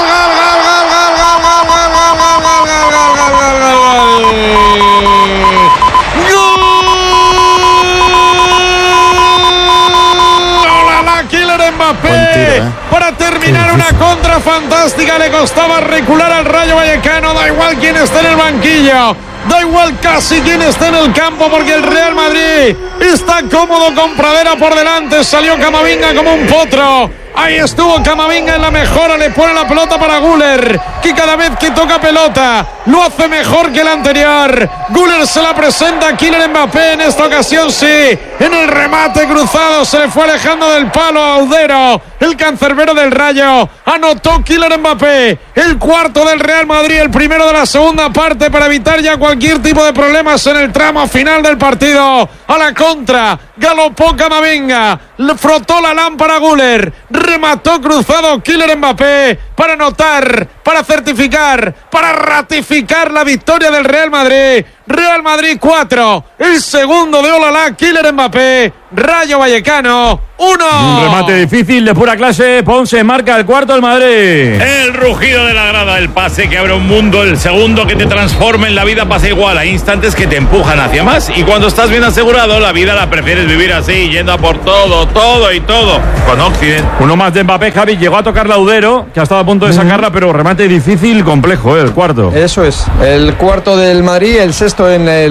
Mbappé para terminar una contra fantástica. Le costaba recular al Rayo Vallecano. Da igual quién esté en el banquillo, da igual casi quién esté en el campo, porque el Real Madrid está cómodo con Pradera por delante. Salió Camavinga como un potro Ahí estuvo Camavinga en la mejora, le pone la pelota para Güler, que cada vez que toca pelota lo hace mejor que el anterior. Güler se la presenta a Kylian Mbappé, en esta ocasión sí, en el remate cruzado se le fue alejando del palo a Audero, el cancerbero del Rayo. Anotó Kylian Mbappé, el cuarto del Real Madrid, el primero de la segunda parte, para evitar ya cualquier tipo de problemas en el tramo final del partido. A la contra, galopó Camavinga, le frotó la lámpara Güler, remató cruzado Kylian Mbappé para anotar, para certificar, para ratificar la victoria del Real Madrid. Real Madrid 4, el segundo de Olalá, Kylian Mbappé. Rayo Vallecano 1. Un remate difícil de pura clase. Ponce marca el cuarto del Madrid. El rugido de la grada, el pase que abre un mundo, el segundo que te transforma en la vida pasa igual. Hay instantes que te empujan hacia más y cuando estás bien asegurado, la vida la prefieres vivir así, yendo a por todo, todo y todo. Con Occident. Uno más de Mbappé, Javi. Llegó a tocar Laudero, que ha estado a punto de sacarla, pero remate difícil, complejo, el cuarto. Eso es, el cuarto del Madrid, el sexto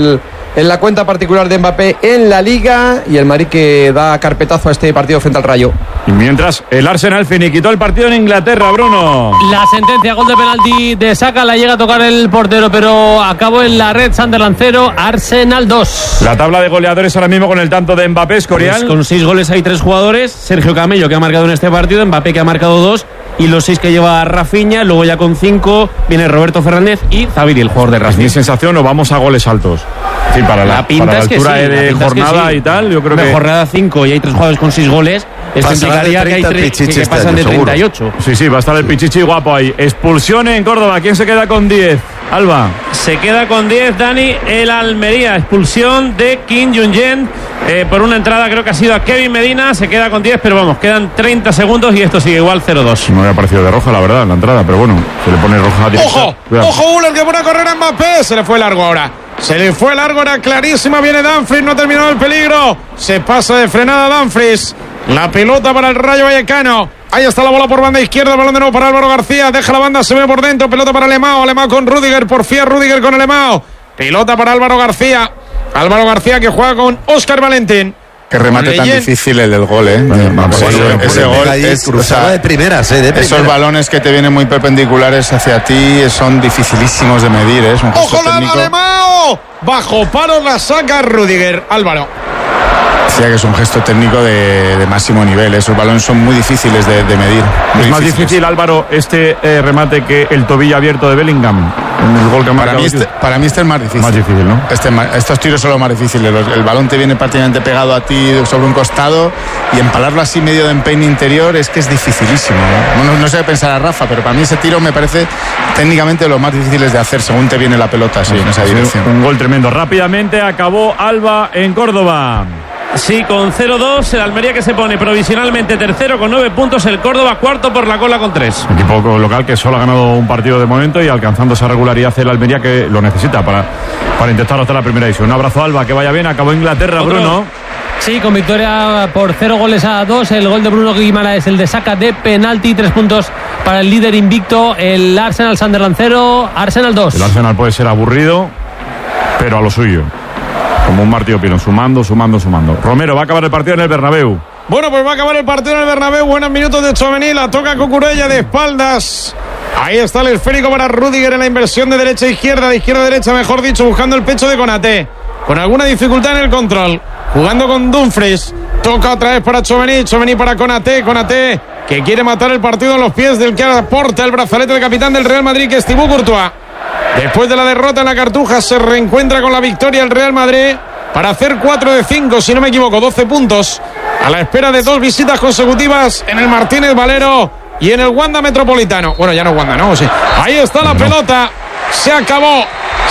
en la cuenta particular de Mbappé en la Liga, y el Madrid que da carpetazo a este partido frente al Rayo. Y mientras el Arsenal finiquitó el partido en Inglaterra, Bruno. La sentencia, gol de penalti de Saka, la llega a tocar el portero, pero acabó en la red. Sunderland 0, Arsenal 2. La tabla de goleadores ahora mismo con el tanto de Mbappé, Escorial. Pues con 6 goles hay 3 jugadores. Sergio Camello, que ha marcado en este partido, Mbappé, que ha marcado 2, y los 6 que lleva Rafinha. Luego ya con 5 viene Roberto Fernández y Zaviri, el jugador de Racing. Mi sensación, o vamos a goles altos. Sí, para la altura de jornada y tal, yo creo que... jornada 5 y hay 3 jugadores con 6 goles. Esto implicaría que hay 3 que pasan de 38. Sí, va a estar el Pichichi guapo ahí. Expulsión en Córdoba. ¿Quién se queda con 10? Alba. Se queda con 10, Dani, el Almería. Expulsión de Kim Jong-jen por una entrada, creo que ha sido a Kevin Medina. Se queda con 10, pero vamos, quedan 30 segundos y esto sigue igual 0-2. No me ha parecido de roja, la verdad, en la entrada, pero bueno, se le pone roja directa. ¡Ojo! Cuidado. ¡Ojo, Güler, que pone a correr a Mbappé! Se le fue largo ahora. Se le fue largo, era clarísima. Viene Dumfries, no ha terminado el peligro. Se pasa de frenada Dumfries. La pelota para el Rayo Vallecano. Ahí está la bola por banda izquierda. Balón de nuevo para Álvaro García. Deja la banda, se ve por dentro. Pelota para Alemão. Alemão con Rüdiger. Porfía Rüdiger con Alemão. Pelota para Álvaro García. Álvaro García que juega con Óscar Valentín. Qué remate tan difícil el del gol, ese gol es cruzado de primeras, Esos balones que te vienen muy perpendiculares hacia ti son dificilísimos de medir, Es un gesto ¡ojo, técnico. Alemão! Bajo paro la saca Rüdiger. Álvaro. Decía que es un gesto técnico de máximo nivel. Esos balones son muy difíciles de medir. Es más difícil, Álvaro, este remate que el tobillo abierto de Bellingham. El gol que para mí este es más difícil. Más difícil, ¿no? Estos tiros son los más difíciles. El balón te viene prácticamente pegado a ti sobre un costado y empalarlo así medio de empeine interior es que es dificilísimo. No sé qué pensar a Rafa, pero para mí ese tiro me parece técnicamente lo más difíciles de hacer según te viene la pelota así, en esa dirección. Un gol tremendo. Rápidamente acabó Alba en Córdoba. Sí, con 0-2, el Almería que se pone provisionalmente tercero con 9 puntos, el Córdoba cuarto por la cola con 3. Equipo local que solo ha ganado un partido de momento y alcanzando esa regularidad el Almería que lo necesita para intentar hasta la primera división. Un abrazo, Alba, que vaya bien. Acabó Inglaterra, Bruno. Sí, con victoria por 0-2. El gol de Bruno Guimara es el de Saka de penalti. 3 puntos para el líder invicto, el Arsenal. Sunderland 0, Arsenal 2. El Arsenal puede ser aburrido, pero a lo suyo. Como un Martí Opino, sumando. Romero, va a acabar el partido en el Bernabéu. Bueno, pues va a acabar el partido en el Bernabéu. Buenos minutos de Tchouaméni, la toca Cucurella de espaldas. Ahí está el esférico para Rüdiger en la inversión de derecha a izquierda, de izquierda a derecha, mejor dicho, buscando el pecho de Konaté. Con alguna dificultad en el control. Jugando con Dumfries. Toca otra vez para Tchouaméni para Konaté. Konaté que quiere matar el partido en los pies del que aporta el brazalete de capitán del Real Madrid, que es Thibaut Courtois. Después de la derrota en la Cartuja se reencuentra con la victoria el Real Madrid para hacer 4 de 5, si no me equivoco, 12 puntos, a la espera de 2 visitas consecutivas en el Martínez Valero y en el Wanda Metropolitano. Bueno, ya no Wanda, ¿no? Sí. Ahí está la pelota, se acabó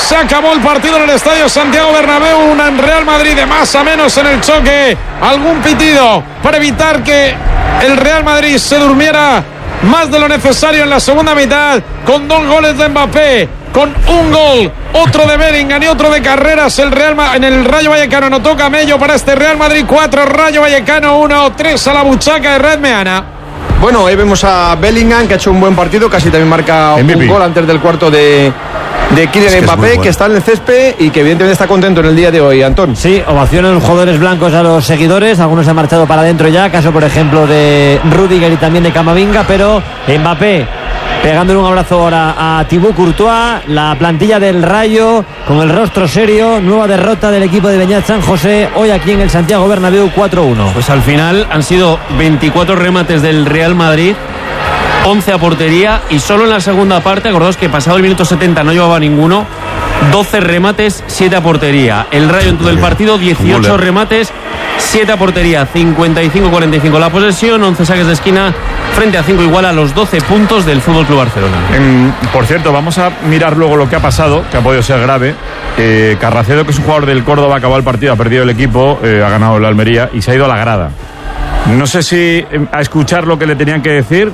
el partido en el Estadio Santiago Bernabéu. Un Real Madrid de más a menos en el choque, algún pitido para evitar que el Real Madrid se durmiera más de lo necesario en la segunda mitad, con 2 goles de Mbappé, con un gol, otro de Bellingham y otro de Carreras. En el Rayo Vallecano anotó Camello para este Real Madrid 4, Rayo Vallecano 1, 3 a la buchaca de Red Meana. Bueno, ahí vemos a Bellingham, que ha hecho un buen partido, casi también marca un gol antes del cuarto de de Kylian Mbappé, que está en el césped y que evidentemente está contento en el día de hoy, Antón. Sí, ovacionan los jugadores blancos a los seguidores, algunos se han marchado para adentro ya, caso por ejemplo de Rüdiger y también de Camavinga, pero Mbappé pegándole un abrazo ahora a Thibaut Courtois, la plantilla del Rayo con el rostro serio, nueva derrota del equipo de Beñat San José hoy aquí en el Santiago Bernabéu 4-1. Pues al final han sido 24 remates del Real Madrid, 11 a portería, y solo en la segunda parte, acordaos que pasado el minuto 70 no llevaba ninguno, 12 remates, 7 a portería. El Rayo en todo el partido, 18 remates, 7 a portería, 55-45 la posesión, 11 saques de esquina frente a 5, igual a los 12 puntos del FC Barcelona. Por cierto, vamos a mirar luego lo que ha pasado, que ha podido ser grave. Carracedo, que es un jugador del Córdoba, acabó el partido, ha perdido el equipo, ha ganado el Almería y se ha ido a la grada. No sé si a escuchar lo que le tenían que decir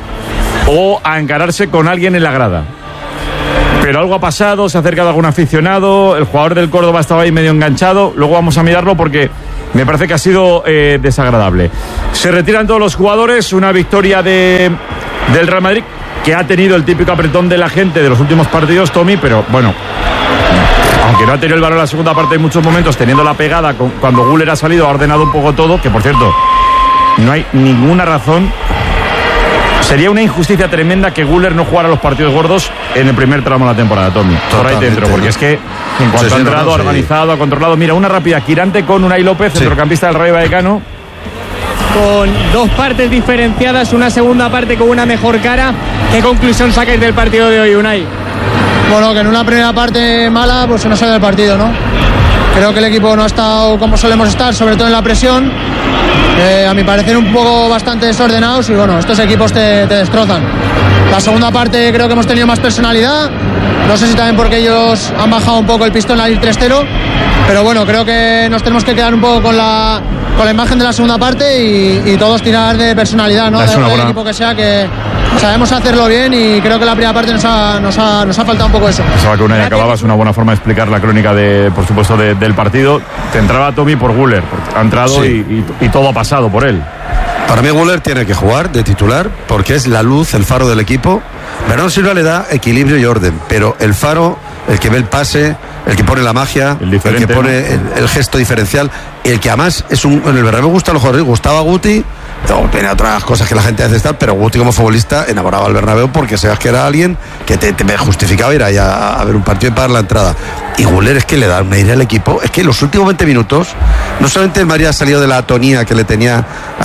o a encararse con alguien en la grada. Pero algo ha pasado, se ha acercado algún aficionado, el jugador del Córdoba estaba ahí medio enganchado, luego vamos a mirarlo porque me parece que ha sido desagradable. Se retiran todos los jugadores, una victoria del Real Madrid, que ha tenido el típico apretón de la gente de los últimos partidos, Tommy, pero bueno, aunque no ha tenido el valor en la segunda parte en muchos momentos, teniendo la pegada, cuando Güler ha salido, ha ordenado un poco todo, que por cierto, no hay ninguna razón. Sería una injusticia tremenda que Güler no jugara los partidos gordos en el primer tramo de la temporada, Tommy. Por ahí dentro, porque es que en cuanto ha entrado, ha organizado, ha controlado. Mira, una rápida, Quirante con Unai López, centrocampista del Rayo Vallecano. Con dos partes diferenciadas, una segunda parte con una mejor cara. ¿Qué conclusión sacáis del partido de hoy, Unai? Bueno, que en una primera parte mala, pues se nos sale del partido, ¿no? Creo que el equipo no ha estado como solemos estar, sobre todo en la presión. A mi parecer un poco bastante desordenados y bueno, estos equipos te destrozan. La segunda parte creo que hemos tenido más personalidad, no sé si también porque ellos han bajado un poco el pistón al ir 3-0, pero bueno, creo que nos tenemos que quedar un poco con la imagen de la segunda parte y todos tirar de personalidad, ¿no? Del equipo que sea, que sabemos hacerlo bien y creo que la primera parte nos ha faltado un poco eso. Pensaba que una y acababa, es una buena forma de explicar la crónica por supuesto, del partido. Te entraba Tommy por Güler, ha entrado y todo ha pasado por él. Para mí Güler tiene que jugar de titular porque es la luz, el faro del equipo. Bernardo Silva le da equilibrio y orden, pero el faro, el que ve el pase, el que pone la magia, el que pone el gesto diferencial, el que además en el Bernabéu gusta a los jugadores, gustaba a Guti. Tiene otras cosas que la gente hace estar, pero Guti como futbolista enamoraba al Bernabéu porque sabes que era alguien que te justificaba ir allá a ver un partido y pagar la entrada. Y Güler es que le da un aire al equipo. Es que los últimos 20 minutos, no solamente el Madrid ha salido de la atonía que le tenía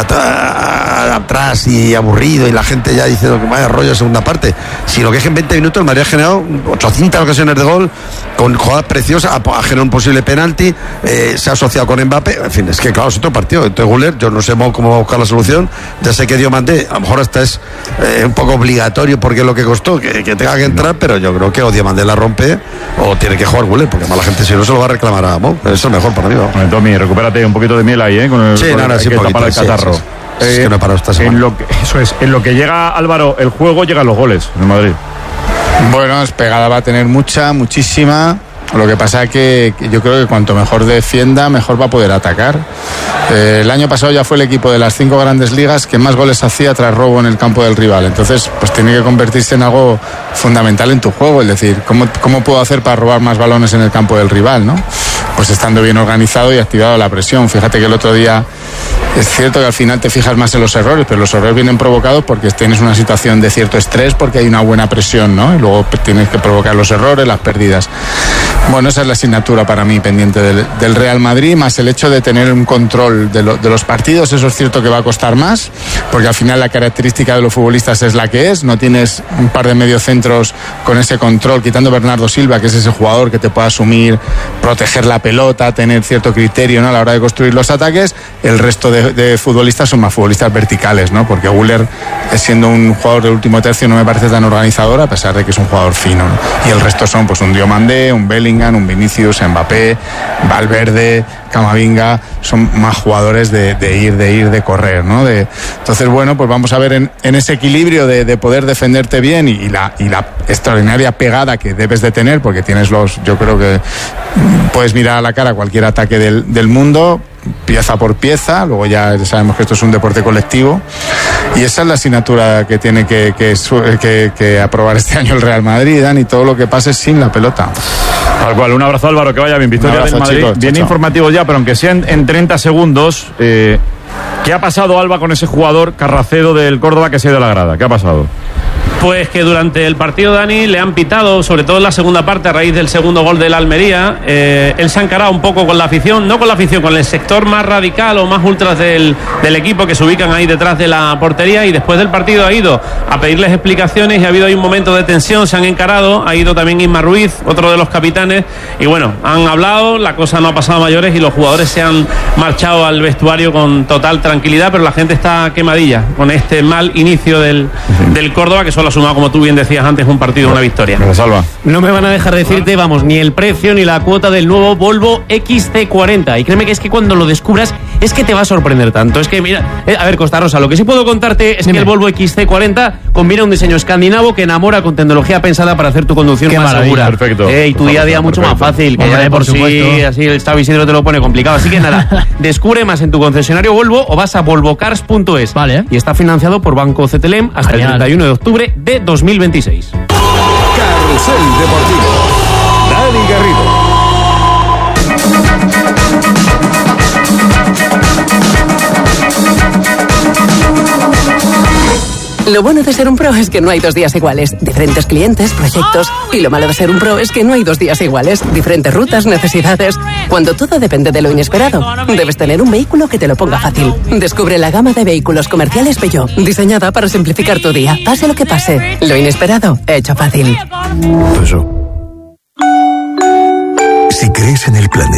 atrás y aburrido y la gente ya diciendo que vaya rollo segunda parte, sino que es que en 20 minutos el Madrid ha generado 800 ocasiones de gol con jugadas preciosas, ha generado un posible penalti, se ha asociado con Mbappé. En fin, es que claro, es otro partido. Entonces Güler, yo no sé cómo va a buscar la solución. Ya sé que Diomandé, a lo mejor hasta es un poco obligatorio porque es lo que costó que tenga que entrar, pero yo creo que o Diomandé la rompe o tiene que jugar Güler, porque además la gente si no se lo va a reclamar a Mo. Eso es mejor para mí. Bueno, Tommy, recupérate un poquito de miel ahí, con el, sí, con nada, el, sí, que tapar el catarro. Es que no he parado esta semana. En lo que llega Álvaro, el juego, llegan los goles en Madrid. Bueno, pegada va a tener muchísima. Lo que pasa es que yo creo que cuanto mejor defienda, mejor va a poder atacar. El año pasado ya fue el equipo de las 5 grandes ligas que más goles hacía tras robo en el campo del rival. Entonces, pues tiene que convertirse en algo fundamental en tu juego. Es decir, ¿cómo puedo hacer para robar más balones en el campo del rival, ¿no? Pues estando bien organizado y activado la presión. Fíjate que el otro día es cierto que al final te fijas más en los errores, pero los errores vienen provocados porque tienes una situación de cierto estrés, porque hay una buena presión, ¿no? Y luego tienes que provocar los errores, las pérdidas. Bueno, esa es la asignatura para mí pendiente del Real Madrid, más el hecho de tener un control de los partidos. Eso es cierto que va a costar más, porque al final la característica de los futbolistas es la que es. No tienes un par de mediocentros con ese control, quitando Bernardo Silva, que es ese jugador que te puede asumir, proteger la pelota, tener cierto criterio, ¿no?, a la hora de construir los ataques. El resto de futbolistas son más futbolistas verticales, ¿no? Porque Güler, siendo un jugador del último tercio, no me parece tan organizador, a pesar de que es un jugador fino, ¿no? Y el resto son pues un Diomandé, un Bellingham, un Vinicius, Mbappé, Valverde, Camavinga. Son más jugadores de correr, ¿no? Entonces, bueno, pues vamos a ver en ese equilibrio de poder defenderte bien y la extraordinaria pegada que debes de tener, porque tienes yo creo que puedes mirar a la cara cualquier ataque del mundo. pieza por pieza, luego ya sabemos que esto es un deporte colectivo y esa es la asignatura que tiene que aprobar este año el Real Madrid, Dani, todo lo que pase sin la pelota. Tal cual, un abrazo Álvaro, que vaya bien, victoria abrazo, del Madrid, chicos, bien informativo ya, pero aunque sean en 30 segundos, ¿qué ha pasado, Alba, con ese jugador Carracedo del Córdoba que se ha ido a la grada? ¿Qué ha pasado? Pues que durante el partido, Dani, le han pitado, sobre todo en la segunda parte, a raíz del segundo gol del Almería. Él se ha encarado un poco con la afición, no con la afición, con el sector más radical o más ultras del equipo, que se ubican ahí detrás de la portería, y después del partido ha ido a pedirles explicaciones y ha habido ahí un momento de tensión, se han encarado, ha ido también Isma Ruiz, otro de los capitanes, y bueno, han hablado, la cosa no ha pasado a mayores y los jugadores se han marchado al vestuario con total tranquilidad, pero la gente está quemadilla con este mal inicio del Córdoba, que solo ha sumado, como tú bien decías antes, un partido, una victoria. No me van a dejar decirte, vamos, ni el precio ni la cuota del nuevo Volvo XC40. Y créeme que es que cuando lo descubras es que te va a sorprender tanto. Es que, mira, a ver, Costa Rosa, lo que sí puedo contarte es que el Volvo XC40 combina un diseño escandinavo que enamora con tecnología pensada para hacer tu conducción más segura. Perfecto. Y tu día a día mucho más fácil, que ya de por sí así el Estado Isidro te lo pone complicado. Así que nada, descubre más en tu concesionario Volvo o vas a volvocars.es. Vale. Y está financiado por Banco CTLM hasta el 31 de octubre de 2026. Carrusel Deportivo. Dani Garrido. Lo bueno de ser un pro es que no hay 2 días iguales. Diferentes clientes, proyectos. Y lo malo de ser un pro es que no hay 2 días iguales. Diferentes rutas, necesidades. Cuando todo depende de lo inesperado, debes tener un vehículo que te lo ponga fácil. Descubre la gama de vehículos comerciales Peugeot, diseñada para simplificar tu día. Pase lo que pase, lo inesperado, hecho fácil. Si crees en el planeta